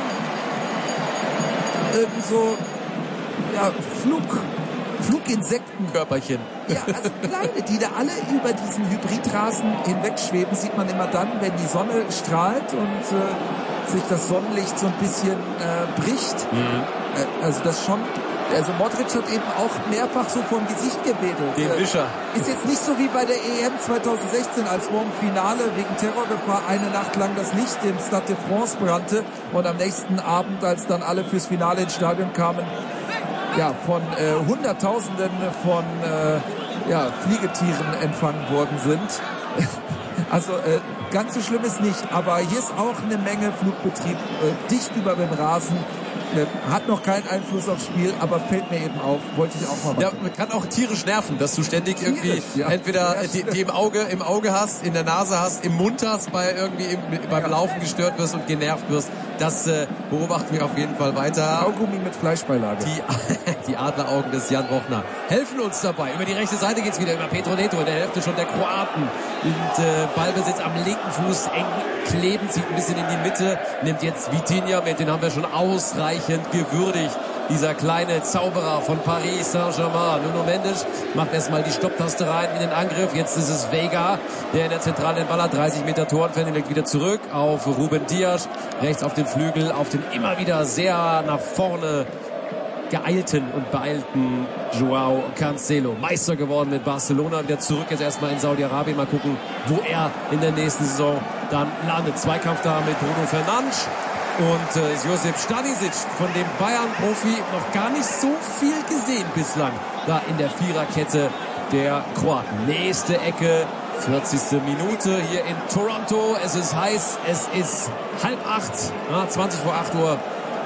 irgend so, ja, Flug, Fluginsekten. Körperchen. Ja, also kleine, die da alle über diesen Hybridrasen hinwegschweben, sieht man immer dann, wenn die Sonne strahlt und äh, sich das Sonnenlicht so ein bisschen äh, bricht. Mhm. Äh, also das schon, also Modric hat eben auch mehrfach so vom Gesicht gewedelt. Den Wischer. Ist jetzt nicht so wie bei der E M zweitausendsechzehn, als vor dem Finale wegen Terrorgefahr eine Nacht lang das Licht im Stade de France brannte und am nächsten Abend, als dann alle fürs Finale ins Stadion kamen, ja, von äh, Hunderttausenden von äh, ja, Fliegetieren empfangen worden sind. Also äh, ganz so schlimm ist nicht, aber hier ist auch eine Menge Flugbetrieb äh, dicht über dem Rasen. Äh, hat noch keinen Einfluss aufs Spiel, aber fällt mir eben auf, wollte ich auch mal machen. Ja, man kann auch tierisch nerven, dass du ständig tierisch, irgendwie ja. entweder die, die im Auge im Auge hast, in der Nase hast, im Mund hast, bei irgendwie im, beim ja. Laufen gestört wirst und genervt wirst. Das äh, beobachten wir auf jeden Fall weiter. Kaugummi mit Fleischbeilage. Die, die Adleraugen des Jan Bochner helfen uns dabei. Über die rechte Seite geht's wieder über Pedro Neto in der Hälfte schon der Kroaten. Und äh, Ballbesitz am linken Fuß, eng kleben, zieht ein bisschen in die Mitte, nimmt jetzt Vitinha mit, den haben wir schon ausreichend gewürdigt. Dieser kleine Zauberer von Paris Saint-Germain. Nuno Mendes macht erstmal die Stopptaste rein in den Angriff. Jetzt ist es Vega, der in der Zentrale den Ball hat. dreißig Meter Tor entfernt, legt wieder zurück auf Ruben Dias. Rechts auf den Flügel, auf den immer wieder sehr nach vorne geeilten und beeilten Joao Cancelo. Meister geworden mit Barcelona, wieder zurück jetzt erstmal in Saudi-Arabien. Mal gucken, wo er in der nächsten Saison dann landet. Zweikampf da mit Bruno Fernandes und äh, Josip Stanisic, von dem Bayern-Profi noch gar nicht so viel gesehen bislang. Da in der Viererkette der Kroaten. Nächste Ecke, vierzigste Minute hier in Toronto. Es ist heiß, es ist halb acht, ja, zwanzig vor acht Uhr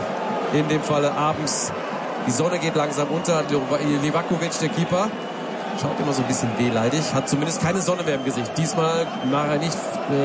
in dem Falle abends. Die Sonne geht langsam unter. Livakovic, der Keeper, schaut immer so ein bisschen wehleidig, hat zumindest keine Sonne mehr im Gesicht. Diesmal nachher nicht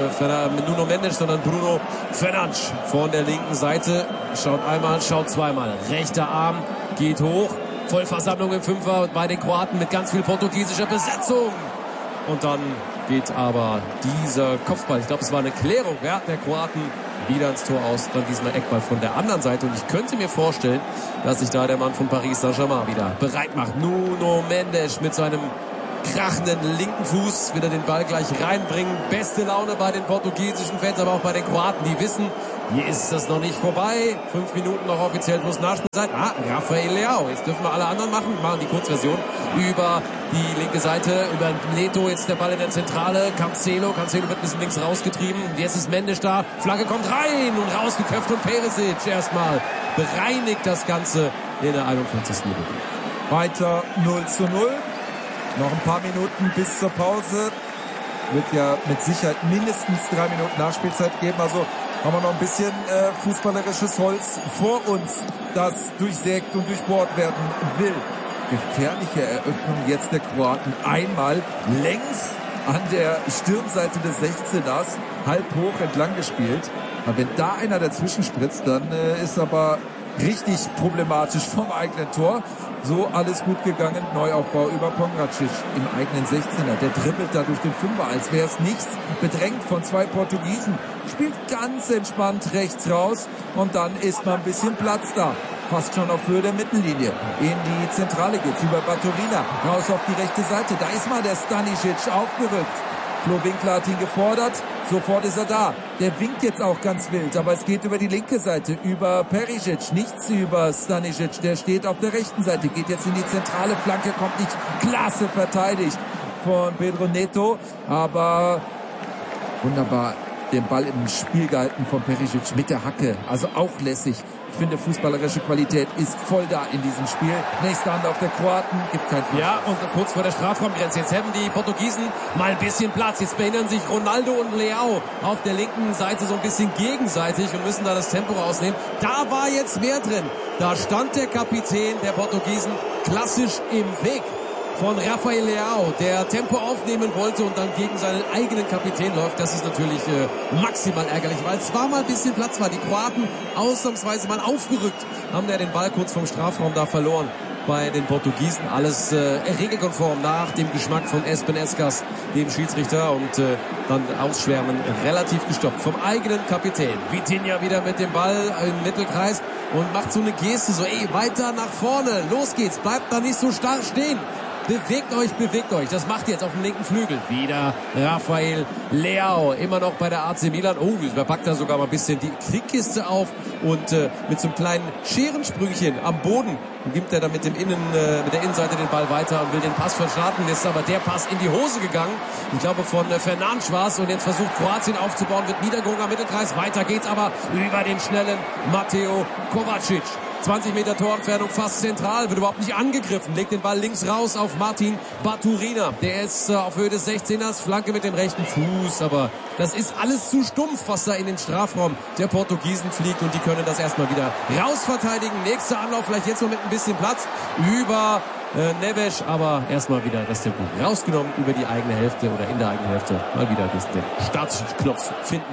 äh, Nuno Mendes, sondern Bruno Fernandes von der linken Seite. Schaut einmal, schaut zweimal. Rechter Arm geht hoch. Vollversammlung im Fünfer bei den Kroaten mit ganz viel portugiesischer Besetzung. Und dann geht aber dieser Kopfball, ich glaube, es war eine Klärung, ja, der Kroaten, wieder ins Tor aus. Dann diesmal Eckball von der anderen Seite. Und ich könnte mir vorstellen, dass sich da der Mann von Paris Saint-Germain wieder bereit macht. Nuno Mendes mit seinem krachenden linken Fuß wieder den Ball gleich reinbringen. Beste Laune bei den portugiesischen Fans, aber auch bei den Kroaten, die wissen, hier ist das noch nicht vorbei. Fünf Minuten noch offiziell plus Nachspielzeit. Ah, Rafael Leao. Jetzt dürfen wir alle anderen machen. Wir machen die Kurzversion über die linke Seite, über Neto. Jetzt der Ball in der Zentrale. Cancelo. Cancelo wird ein bisschen links rausgetrieben. Jetzt ist Mendes da. Flagge kommt rein und rausgeköpft. Und Perisic erstmal bereinigt das Ganze in der einundfünfzigsten Minute. Weiter null zu null. Noch ein paar Minuten bis zur Pause. Wird ja mit Sicherheit mindestens drei Minuten Nachspielzeit geben. Also haben wir noch ein bisschen äh, fußballerisches Holz vor uns, das durchsägt und durchbohrt werden will. Gefährliche Eröffnung jetzt der Kroaten. Einmal längs an der Stirnseite des sechzehners, halb hoch entlang gespielt. Aber wenn da einer dazwischen spritzt, dann äh, ist aber richtig problematisch vom eigenen Tor. So alles gut gegangen. Neuaufbau über Pongracic im eigenen sechzehner. Der dribbelt da durch den Fünfer, als wäre es nichts. Bedrängt von zwei Portugiesen. Spielt ganz entspannt rechts raus. Und dann ist mal ein bisschen Platz da. Fast schon auf Höhe der Mittellinie. In die Zentrale geht's über Baturina. Raus auf die rechte Seite. Da ist mal der Stanisic aufgerückt. Flo Winkler hat ihn gefordert. Sofort ist er da. Der winkt jetzt auch ganz wild, aber es geht über die linke Seite, über Perisic, nichts über Stanisic. Der steht auf der rechten Seite, geht jetzt in die zentrale Flanke, kommt nicht, klasse verteidigt von Pedro Neto, aber wunderbar den Ball im Spiel gehalten von Perisic mit der Hacke, also auch lässig. Ich finde, fußballerische Qualität ist voll da in diesem Spiel. Nächster Hand auf der Kroaten, gibt kein Fuß. Ja, und kurz vor der Strafraumgrenze. Jetzt haben die Portugiesen mal ein bisschen Platz. Jetzt behindern sich Ronaldo und Leao auf der linken Seite so ein bisschen gegenseitig und müssen da das Tempo rausnehmen. Da war jetzt mehr drin. Da stand der Kapitän der Portugiesen klassisch im Weg von Rafael Leao, der Tempo aufnehmen wollte und dann gegen seinen eigenen Kapitän läuft. Das ist natürlich äh, maximal ärgerlich, weil zwar mal ein bisschen Platz war. Die Kroaten ausnahmsweise mal aufgerückt, haben ja den Ball kurz vom Strafraum da verloren bei den Portugiesen. Alles äh, regelkonform nach dem Geschmack von Espen Eskas, dem Schiedsrichter, und äh, dann Ausschwärmen relativ gestoppt vom eigenen Kapitän. Vitinha wieder mit dem Ball im Mittelkreis und macht so eine Geste, so ey, weiter nach vorne, los geht's, bleibt da nicht so starr stehen. Bewegt euch, bewegt euch. Das macht ihr jetzt auf dem linken Flügel. Wieder Rafael Leao. Immer noch bei der A C Milan. Oh, da packt er sogar mal ein bisschen die Trickkiste auf. Und äh, mit so einem kleinen Scherensprüngchen am Boden gibt er dann mit, dem Innen, äh, mit der Innenseite den Ball weiter und will den Pass verscharten. Ist aber der Pass in die Hose gegangen. Ich glaube, von äh, Fernandes war es. Und jetzt versucht Kroatien aufzubauen. Wird niedergerungen am Mittelkreis. Weiter geht's aber über den schnellen Mateo Kovacic. zwanzig Meter Torentfernung, fast zentral, wird überhaupt nicht angegriffen, legt den Ball links raus auf Martin Baturina. Der ist äh, auf Höhe des sechzehners, Flanke mit dem rechten Fuß, aber das ist alles zu stumpf, was da in den Strafraum der Portugiesen fliegt, und die können das erstmal wieder rausverteidigen. Nächster Anlauf, vielleicht jetzt noch mit ein bisschen Platz über äh, Neves, aber erstmal wieder das Tempo rausgenommen über die eigene Hälfte oder in der eigenen Hälfte. Mal wieder den Startknopf finden.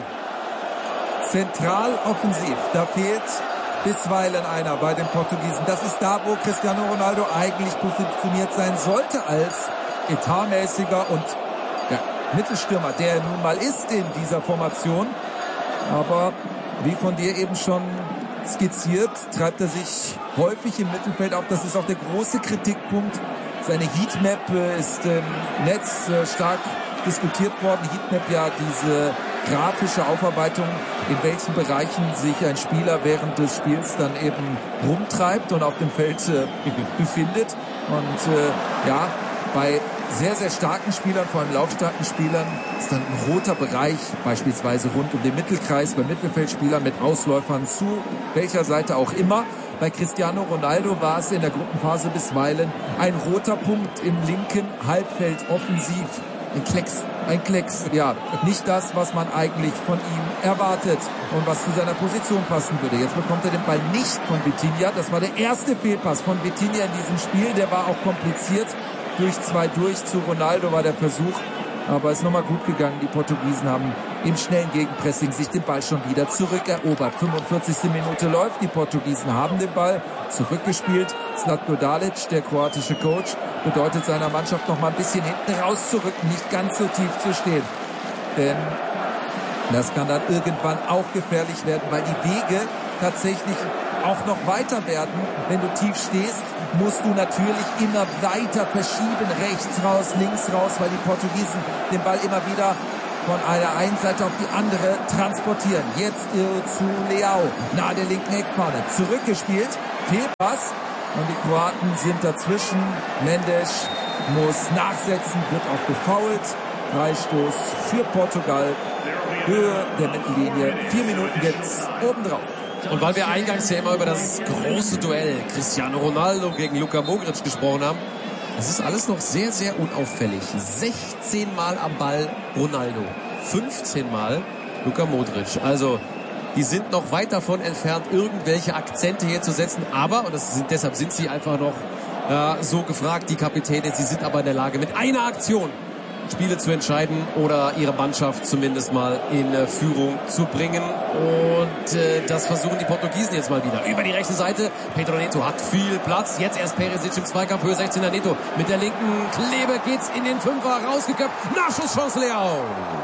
Zentral offensiv, da fehlt bisweilen einer bei den Portugiesen. Das ist da, wo Cristiano Ronaldo eigentlich positioniert sein sollte als etatmäßiger und ja, Mittelstürmer, der er nun mal ist in dieser Formation. Aber wie von dir eben schon skizziert, treibt er sich häufig im Mittelfeld auf. Das ist auch der große Kritikpunkt. Seine Heatmap ist im Netz stark diskutiert worden. Heatmap, ja, diese grafische Aufarbeitung, in welchen Bereichen sich ein Spieler während des Spiels dann eben rumtreibt und auf dem Feld äh, befindet. Und äh, ja, bei sehr, sehr starken Spielern, vor allem laufstarken Spielern, ist dann ein roter Bereich, beispielsweise rund um den Mittelkreis, bei Mittelfeldspielern mit Ausläufern zu welcher Seite auch immer. Bei Cristiano Ronaldo war es in der Gruppenphase bisweilen ein roter Punkt im linken Halbfeld offensiv. Ein Klecks, ein Klecks, ja, nicht das, was man eigentlich von ihm erwartet und was zu seiner Position passen würde. Jetzt bekommt er den Ball nicht von Vitinha. Das war der erste Fehlpass von Vitinha in diesem Spiel. Der war auch kompliziert. Durch zwei durch zu Ronaldo war der Versuch, aber ist nochmal gut gegangen. Die Portugiesen haben im schnellen Gegenpressing sich den Ball schon wieder zurückerobert. fünfundvierzigste Minute läuft, die Portugiesen haben den Ball zurückgespielt. Zlatko Dalic, der kroatische Coach, bedeutet seiner Mannschaft noch mal ein bisschen hinten rauszurücken, nicht ganz so tief zu stehen. Denn das kann dann irgendwann auch gefährlich werden, weil die Wege tatsächlich auch noch weiter werden. Wenn du tief stehst, musst du natürlich immer weiter verschieben, rechts raus, links raus, weil die Portugiesen den Ball immer wieder von einer einen Seite auf die andere transportieren. Jetzt zu Leao, nahe der linken Eckfahne, zurückgespielt, Fehlpass und die Kroaten sind dazwischen. Mendes muss nachsetzen, wird auch gefoult. Freistoß für Portugal, Höhe der Mittellinie, vier Minuten gibt's obendrauf. Und weil wir eingangs ja immer über das große Duell Cristiano Ronaldo gegen Luka Modric gesprochen haben, das ist alles noch sehr, sehr unauffällig. sechzehn Mal am Ball Ronaldo, fünfzehn Mal Luka Modric. Also die sind noch weit davon entfernt, irgendwelche Akzente hier zu setzen. Aber, und das sind, deshalb sind sie einfach noch äh, so gefragt, die Kapitäne, sie sind aber in der Lage, mit einer Aktion Spiele zu entscheiden oder ihre Mannschaft zumindest mal in äh, Führung zu bringen. Und äh, das versuchen die Portugiesen jetzt mal wieder. Über die rechte Seite. Pedro Neto hat viel Platz. Jetzt erst Perisic im Zweikampf. Höhe sechzehner Neto. Mit der linken Klebe geht's in den Fünfer. Rausgeköpft. Nachschusschance Leao.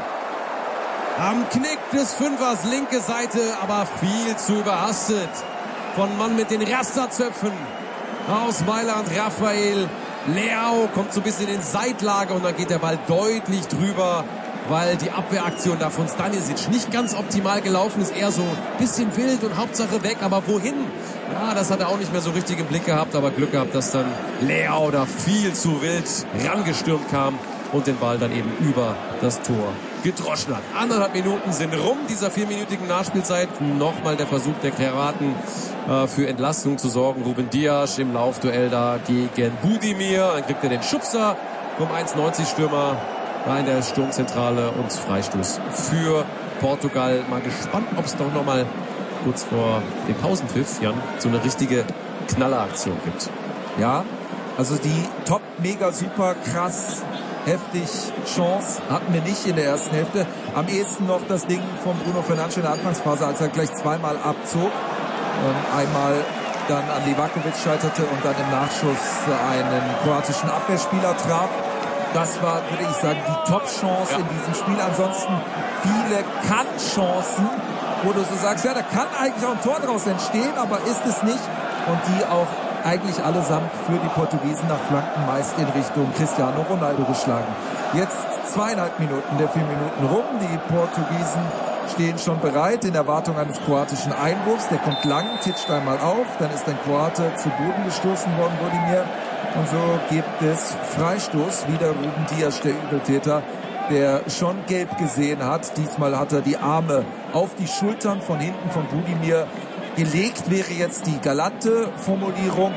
Am Knick des Fünfers. Linke Seite. Aber viel zu überhastet. Von Mann mit den Rasterzöpfen. Aus Mailand Rafael Leao kommt so ein bisschen in Seitlager und dann geht der Ball deutlich drüber, weil die Abwehraktion da von Stanisic nicht ganz optimal gelaufen ist. Eher so ein bisschen wild und Hauptsache weg, aber wohin? Ja, das hat er auch nicht mehr so richtig im Blick gehabt, aber Glück gehabt, dass dann Leao da viel zu wild rangestürmt kam und den Ball dann eben über das Tor gedroschen hat. Anderthalb Minuten sind rum dieser vierminütigen Nachspielzeit. Nochmal der Versuch der Kroaten äh, für Entlastung zu sorgen. Ruben Dias im Laufduell da gegen Budimir. Dann kriegt er den Schubser vom eins neunzig Stürmer da in der Sturmzentrale und Freistoß für Portugal. Mal gespannt, ob es doch nochmal kurz vor dem Pausenpfiff, Jan, so eine richtige Knalleraktion gibt. Ja, also die top, mega, super, krass, heftig Chance hatten wir nicht in der ersten Hälfte. Am ehesten noch das Ding von Bruno Fernandes in der Anfangsphase, als er gleich zweimal abzog. Ähm, einmal dann an Livakovic scheiterte und dann im Nachschuss einen kroatischen Abwehrspieler traf. Das war, würde ich sagen, die Top-Chance ja. in diesem Spiel. Ansonsten viele Kann-Chancen, wo du so sagst, ja, da kann eigentlich auch ein Tor draus entstehen, aber ist es nicht. Und die auch eigentlich allesamt für die Portugiesen nach Flanken meist in Richtung Cristiano Ronaldo geschlagen. Jetzt zweieinhalb Minuten der vier Minuten rum. Die Portugiesen stehen schon bereit in Erwartung eines kroatischen Einwurfs. Der kommt lang, titscht einmal auf. Dann ist ein Kroate zu Boden gestoßen worden, Budimir. Und so gibt es Freistoß. Wieder Ruben Dias, der Übeltäter, der schon gelb gesehen hat. Diesmal hat er die Arme auf die Schultern von hinten von Budimir gelegt, wäre jetzt die galante Formulierung.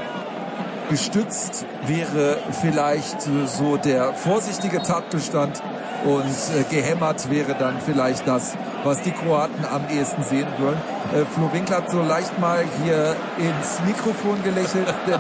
Gestützt wäre vielleicht so der vorsichtige Tatbestand und äh, gehämmert wäre dann vielleicht das, was die Kroaten am ehesten sehen wollen. Äh, Flo Winkler hat so leicht mal hier ins Mikrofon gelächelt, denn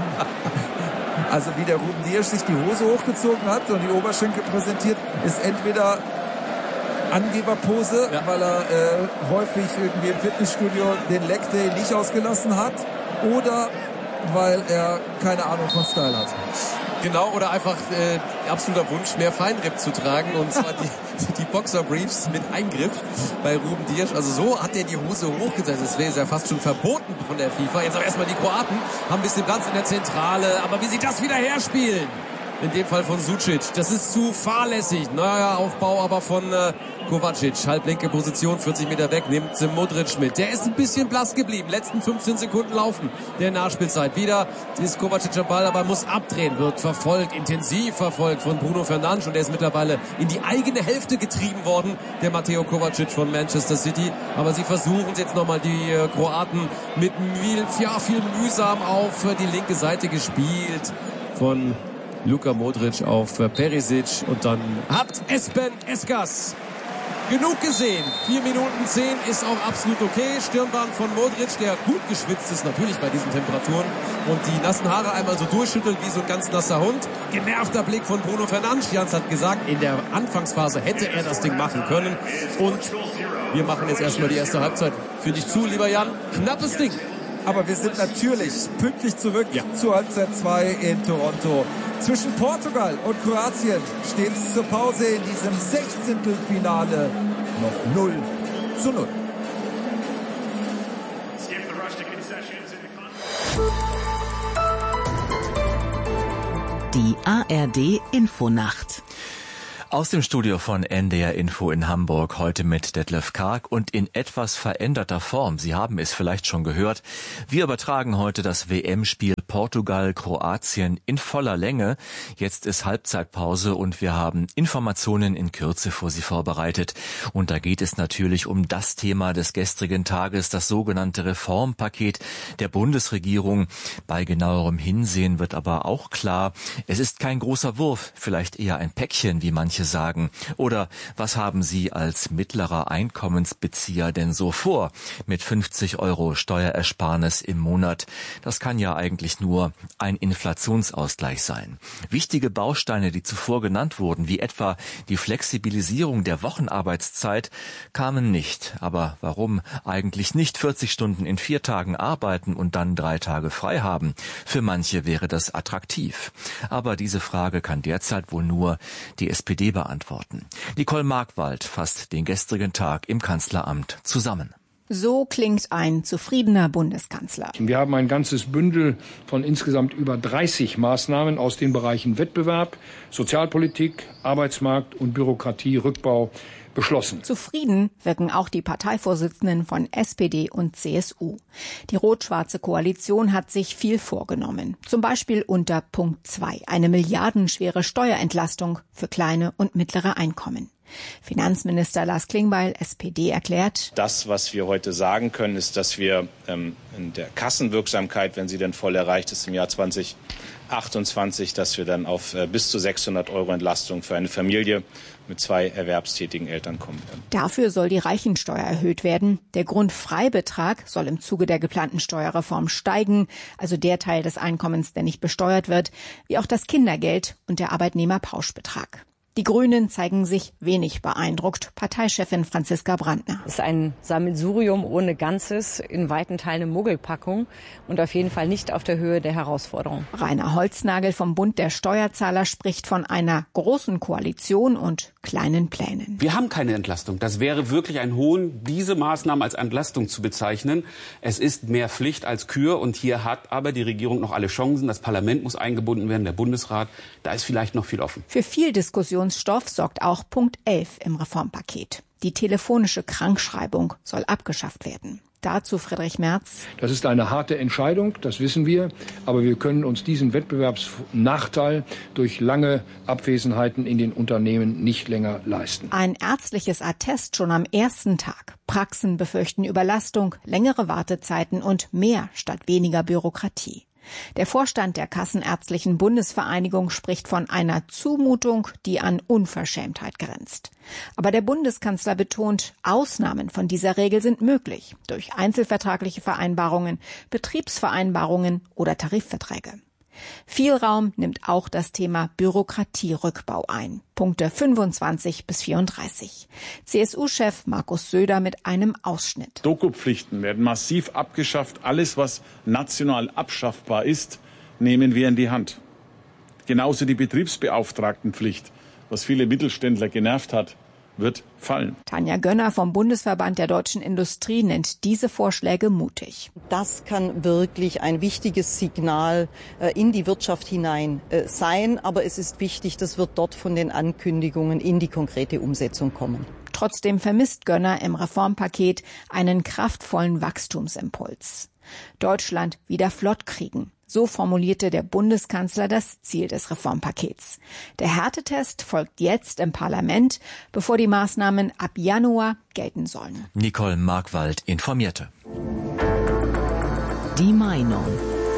also wie der Ruben Dias sich die Hose hochgezogen hat und die Oberschenkel präsentiert, ist entweder Angeberpose, ja. weil er äh, häufig irgendwie im Fitnessstudio den Leg Day nicht ausgelassen hat, oder weil er keine Ahnung von Style hat. Genau, oder einfach äh, absoluter Wunsch, mehr Feinripp zu tragen, und zwar die, die Boxerbriefs mit Eingriff bei Ruben Dias. Also so hat er die Hose hochgesetzt. Das wäre ja fast schon verboten von der FIFA. Jetzt aber erstmal die Kroaten haben ein bisschen Platz in der Zentrale, aber wie sie das wieder herspielen. in dem Fall von Sucic. Das ist zu fahrlässig. Naja, Aufbau aber von äh, Kovacic. Halblinke Position, vierzig Meter weg, nimmt Modric mit. Der ist ein bisschen blass geblieben. Letzten fünfzehn Sekunden laufen der Nachspielzeit. Wieder ist Kovacic am Ball, aber muss abdrehen. Wird verfolgt, intensiv verfolgt von Bruno Fernandes. Und der ist mittlerweile in die eigene Hälfte getrieben worden, der Mateo Kovacic von Manchester City. Aber sie versuchen es jetzt nochmal, die äh, Kroaten mit viel, ja, viel mühsam auf äh, die linke Seite gespielt von Luka Modric auf Perisic und dann hat Espen Eskas genug gesehen. vier Minuten zehn ist auch absolut okay. Stirnband von Modric, der gut geschwitzt ist, natürlich bei diesen Temperaturen. Und die nassen Haare einmal so durchschüttelt wie so ein ganz nasser Hund. Genervter Blick von Bruno Fernandes. Jans hat gesagt, in der Anfangsphase hätte er das Ding machen können. Und wir machen jetzt erstmal die erste Halbzeit für dich zu, lieber Jan. Knappes Ding. Aber wir sind natürlich pünktlich zurück ja. zur Halbzeit zwei in Toronto. Zwischen Portugal und Kroatien steht es zur Pause in diesem Sechzehntelfinale noch null zu null. Die A R D Infonacht. Aus dem Studio von N D R Info in Hamburg, heute mit Detlef Karg und in etwas veränderter Form. Sie haben es vielleicht schon gehört. Wir übertragen heute das W M-Spiel Portugal-Kroatien in voller Länge. Jetzt ist Halbzeitpause und wir haben Informationen in Kürze für Sie vorbereitet. Und da geht es natürlich um das Thema des gestrigen Tages, das sogenannte Reformpaket der Bundesregierung. Bei genauerem Hinsehen wird aber auch klar, es ist kein großer Wurf, vielleicht eher ein Päckchen, wie manche sagen. Oder was haben Sie als mittlerer Einkommensbezieher denn so vor mit fünfzig Euro Steuerersparnis im Monat? Das kann ja eigentlich nur ein Inflationsausgleich sein. Wichtige Bausteine, die zuvor genannt wurden, wie etwa die Flexibilisierung der Wochenarbeitszeit, kamen nicht. Aber warum eigentlich nicht vierzig Stunden in vier Tagen arbeiten und dann drei Tage frei haben? Für manche wäre das attraktiv. Aber diese Frage kann derzeit wohl nur die S P D beantworten. Nicole Markwald fasst den gestrigen Tag im Kanzleramt zusammen. So klingt ein zufriedener Bundeskanzler. Wir haben ein ganzes Bündel von insgesamt über dreißig Maßnahmen aus den Bereichen Wettbewerb, Sozialpolitik, Arbeitsmarkt und Bürokratierückbau beschlossen. Zufrieden wirken auch die Parteivorsitzenden von S P D und C S U. Die rot-schwarze Koalition hat sich viel vorgenommen. Zum Beispiel unter Punkt zwei, eine milliardenschwere Steuerentlastung für kleine und mittlere Einkommen. Finanzminister Lars Klingbeil, S P D, erklärt: Das, was wir heute sagen können, ist, dass wir ähm, in der Kassenwirksamkeit, wenn sie denn voll erreicht ist im Jahr zwanzig achtundzwanzig, dass wir dann auf äh, bis zu sechshundert Euro Entlastung für eine Familie mit zwei erwerbstätigen Eltern kommen werden. Dafür soll die Reichensteuer erhöht werden. Der Grundfreibetrag soll im Zuge der geplanten Steuerreform steigen, also der Teil des Einkommens, der nicht besteuert wird, wie auch das Kindergeld und der Arbeitnehmerpauschbetrag. Die Grünen zeigen sich wenig beeindruckt. Parteichefin Franziska Brandner. Es ist ein Sammelsurium ohne Ganzes, in weiten Teilen eine Muggelpackung und auf jeden Fall nicht auf der Höhe der Herausforderung. Rainer Holznagel vom Bund der Steuerzahler spricht von einer großen Koalition und kleinen Plänen. Wir haben keine Entlastung. Das wäre wirklich ein Hohn, diese Maßnahmen als Entlastung zu bezeichnen. Es ist mehr Pflicht als Kür und hier hat aber die Regierung noch alle Chancen. Das Parlament muss eingebunden werden, der Bundesrat. Da ist vielleicht noch viel offen. Für viel Diskussion Stoff sorgt auch Punkt elf im Reformpaket. Die telefonische Krankschreibung soll abgeschafft werden. Dazu Friedrich Merz. Das ist eine harte Entscheidung, das wissen wir. Aber wir können uns diesen Wettbewerbsnachteil durch lange Abwesenheiten in den Unternehmen nicht länger leisten. Ein ärztliches Attest schon am ersten Tag. Praxen befürchten Überlastung, längere Wartezeiten und mehr statt weniger Bürokratie. Der Vorstand der Kassenärztlichen Bundesvereinigung spricht von einer Zumutung, die an Unverschämtheit grenzt. Aber der Bundeskanzler betont, Ausnahmen von dieser Regel sind möglich durch einzelvertragliche Vereinbarungen, Betriebsvereinbarungen oder Tarifverträge. Viel Raum nimmt auch das Thema Bürokratierückbau ein. Punkte fünfundzwanzig bis vierunddreißig. C S U-Chef Markus Söder mit einem Ausschnitt. Dokupflichten werden massiv abgeschafft. Alles, was national abschaffbar ist, nehmen wir in die Hand. Genauso die Betriebsbeauftragtenpflicht, was viele Mittelständler genervt hat, wird fallen. Tanja Gönner vom Bundesverband der deutschen Industrie nennt diese Vorschläge mutig. Das kann wirklich ein wichtiges Signal in die Wirtschaft hinein sein. Aber es ist wichtig, das wird dort von den Ankündigungen in die konkrete Umsetzung kommen. Trotzdem vermisst Gönner im Reformpaket einen kraftvollen Wachstumsimpuls. Deutschland wieder flott kriegen. So formulierte der Bundeskanzler das Ziel des Reformpakets. Der Härtetest folgt jetzt im Parlament, bevor die Maßnahmen ab Januar gelten sollen. Nicole Markwald informierte. Die Meinung.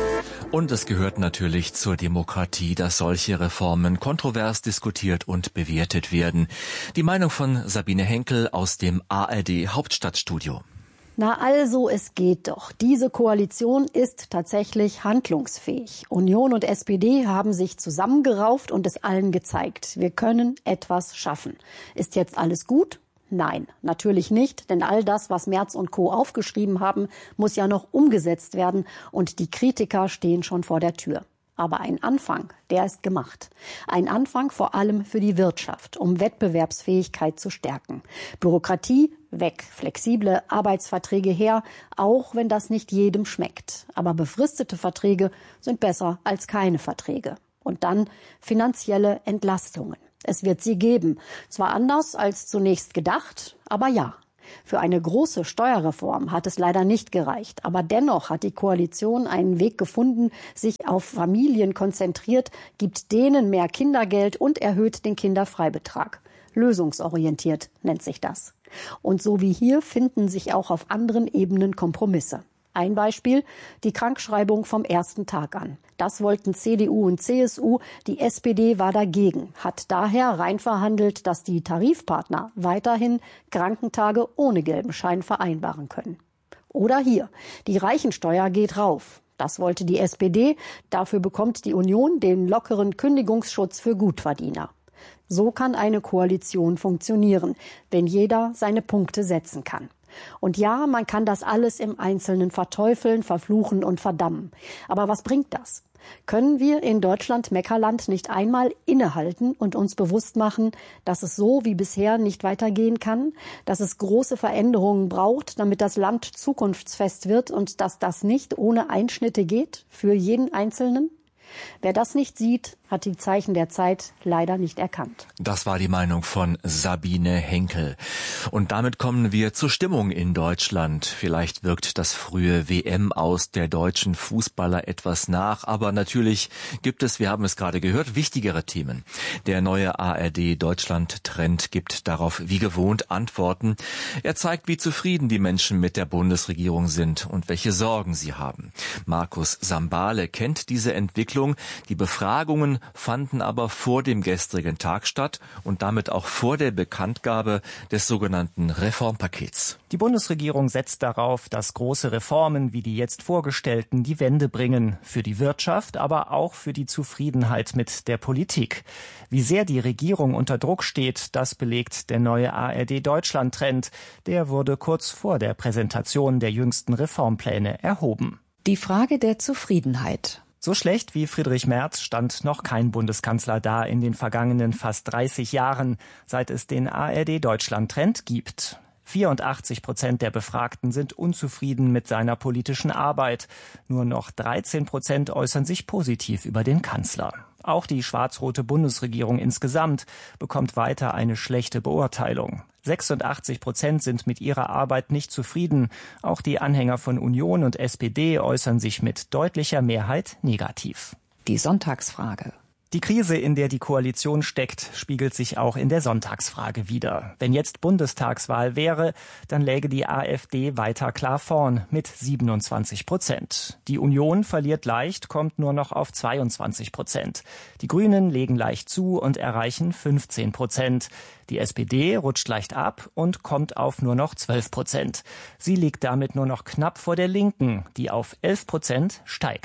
Und es gehört natürlich zur Demokratie, dass solche Reformen kontrovers diskutiert und bewertet werden. Die Meinung von Sabine Henkel aus dem A R D Hauptstadtstudio. Na also, es geht doch. Diese Koalition ist tatsächlich handlungsfähig. Union und S P D haben sich zusammengerauft und es allen gezeigt. Wir können etwas schaffen. Ist jetzt alles gut? Nein, natürlich nicht, denn all das, was Merz und Co. aufgeschrieben haben, muss ja noch umgesetzt werden und die Kritiker stehen schon vor der Tür. Aber ein Anfang, der ist gemacht. Ein Anfang vor allem für die Wirtschaft, um Wettbewerbsfähigkeit zu stärken. Bürokratie weg, flexible Arbeitsverträge her, auch wenn das nicht jedem schmeckt. Aber befristete Verträge sind besser als keine Verträge. Und dann finanzielle Entlastungen. Es wird sie geben. Zwar anders als zunächst gedacht, aber ja. Für eine große Steuerreform hat es leider nicht gereicht. Aber dennoch hat die Koalition einen Weg gefunden, sich auf Familien konzentriert, gibt denen mehr Kindergeld und erhöht den Kinderfreibetrag. Lösungsorientiert nennt sich das. Und so wie hier finden sich auch auf anderen Ebenen Kompromisse. Ein Beispiel, die Krankschreibung vom ersten Tag an. Das wollten C D U und C S U, die S P D war dagegen, hat daher reinverhandelt, dass die Tarifpartner weiterhin Krankentage ohne gelben Schein vereinbaren können. Oder hier, die Reichensteuer geht rauf. Das wollte die S P D, dafür bekommt die Union den lockeren Kündigungsschutz für Gutverdiener. So kann eine Koalition funktionieren, wenn jeder seine Punkte setzen kann. Und ja, man kann das alles im Einzelnen verteufeln, verfluchen und verdammen. Aber was bringt das? Können wir in Deutschland-Meckerland nicht einmal innehalten und uns bewusst machen, dass es so wie bisher nicht weitergehen kann, dass es große Veränderungen braucht, damit das Land zukunftsfest wird und dass das nicht ohne Einschnitte geht für jeden Einzelnen? Wer das nicht sieht, hat die Zeichen der Zeit leider nicht erkannt. Das war die Meinung von Sabine Henkel. Und damit kommen wir zur Stimmung in Deutschland. Vielleicht wirkt das frühe W M aus der deutschen Fußballer etwas nach, aber natürlich gibt es, wir haben es gerade gehört, wichtigere Themen. Der neue A R D-Deutschland-Trend gibt darauf wie gewohnt Antworten. Er zeigt, wie zufrieden die Menschen mit der Bundesregierung sind und welche Sorgen sie haben. Markus Sambale kennt diese Entwicklung. Die Befragungen fanden aber vor dem gestrigen Tag statt und damit auch vor der Bekanntgabe des sogenannten Reformpakets. Die Bundesregierung setzt darauf, dass große Reformen wie die jetzt vorgestellten die Wende bringen, für die Wirtschaft, aber auch für die Zufriedenheit mit der Politik. Wie sehr die Regierung unter Druck steht, das belegt der neue A R D-Deutschland-Trend. Der wurde kurz vor der Präsentation der jüngsten Reformpläne erhoben. Die Frage der Zufriedenheit. So schlecht wie Friedrich Merz stand noch kein Bundeskanzler da in den vergangenen fast dreißig Jahren, seit es den A R D-Deutschland-Trend gibt. vierundachtzig Prozent der Befragten sind unzufrieden mit seiner politischen Arbeit. Nur noch dreizehn Prozent äußern sich positiv über den Kanzler. Auch die schwarz-rote Bundesregierung insgesamt bekommt weiter eine schlechte Beurteilung. sechsundachtzig Prozent sind mit ihrer Arbeit nicht zufrieden. Auch die Anhänger von Union und S P D äußern sich mit deutlicher Mehrheit negativ. Die Sonntagsfrage. Die Krise, in der die Koalition steckt, spiegelt sich auch in der Sonntagsfrage wider. Wenn jetzt Bundestagswahl wäre, dann läge die AfD weiter klar vorn mit siebenundzwanzig Prozent. Die Union verliert leicht, kommt nur noch auf zweiundzwanzig Prozent. Die Grünen legen leicht zu und erreichen fünfzehn Prozent. Die S P D rutscht leicht ab und kommt auf nur noch zwölf Prozent. Sie liegt damit nur noch knapp vor der Linken, die auf elf Prozent steigt.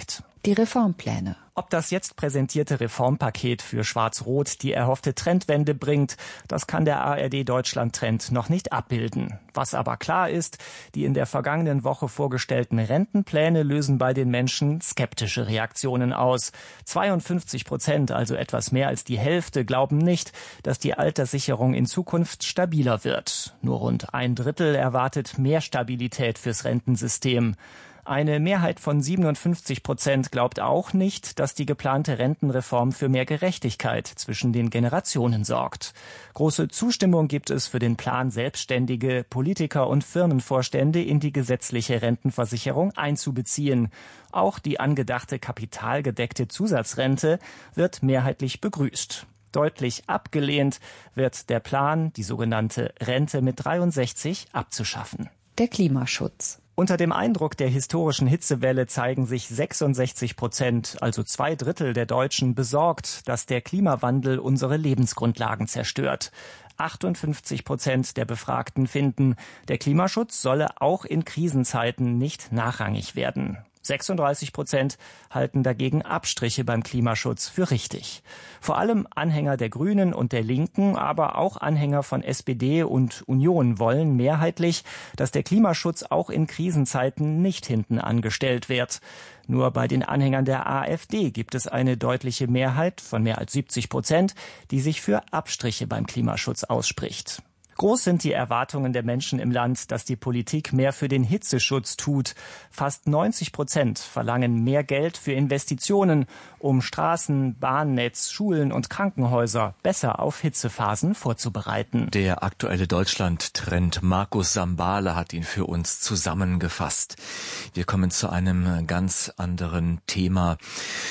Die Reformpläne. Ob das jetzt präsentierte Reformpaket für Schwarz-Rot die erhoffte Trendwende bringt, das kann der A R D-Deutschland-Trend noch nicht abbilden. Was aber klar ist, die in der vergangenen Woche vorgestellten Rentenpläne lösen bei den Menschen skeptische Reaktionen aus. zweiundfünfzig Prozent, also etwas mehr als die Hälfte, glauben nicht, dass die Alterssicherung in Zukunft stabiler wird. Nur rund ein Drittel erwartet mehr Stabilität fürs Rentensystem. Eine Mehrheit von siebenundfünfzig Prozent glaubt auch nicht, dass die geplante Rentenreform für mehr Gerechtigkeit zwischen den Generationen sorgt. Große Zustimmung gibt es für den Plan, Selbstständige, Politiker und Firmenvorstände in die gesetzliche Rentenversicherung einzubeziehen. Auch die angedachte kapitalgedeckte Zusatzrente wird mehrheitlich begrüßt. Deutlich abgelehnt wird der Plan, die sogenannte Rente mit dreiundsechzig abzuschaffen. Der Klimaschutz. Unter dem Eindruck der historischen Hitzewelle zeigen sich sechsundsechzig Prozent, also zwei Drittel der Deutschen, besorgt, dass der Klimawandel unsere Lebensgrundlagen zerstört. achtundfünfzig Prozent der Befragten finden, der Klimaschutz solle auch in Krisenzeiten nicht nachrangig werden. sechsunddreißig Prozent halten dagegen Abstriche beim Klimaschutz für richtig. Vor allem Anhänger der Grünen und der Linken, aber auch Anhänger von S P D und Union wollen mehrheitlich, dass der Klimaschutz auch in Krisenzeiten nicht hinten angestellt wird. Nur bei den Anhängern der AfD gibt es eine deutliche Mehrheit von mehr als siebzig Prozent, die sich für Abstriche beim Klimaschutz ausspricht. Groß sind die Erwartungen der Menschen im Land, dass die Politik mehr für den Hitzeschutz tut. Fast neunzig Prozent verlangen mehr Geld für Investitionen, um Straßen, Bahnnetz, Schulen und Krankenhäuser besser auf Hitzephasen vorzubereiten. Der aktuelle Deutschland-Trend Markus Sambale hat ihn für uns zusammengefasst. Wir kommen zu einem ganz anderen Thema.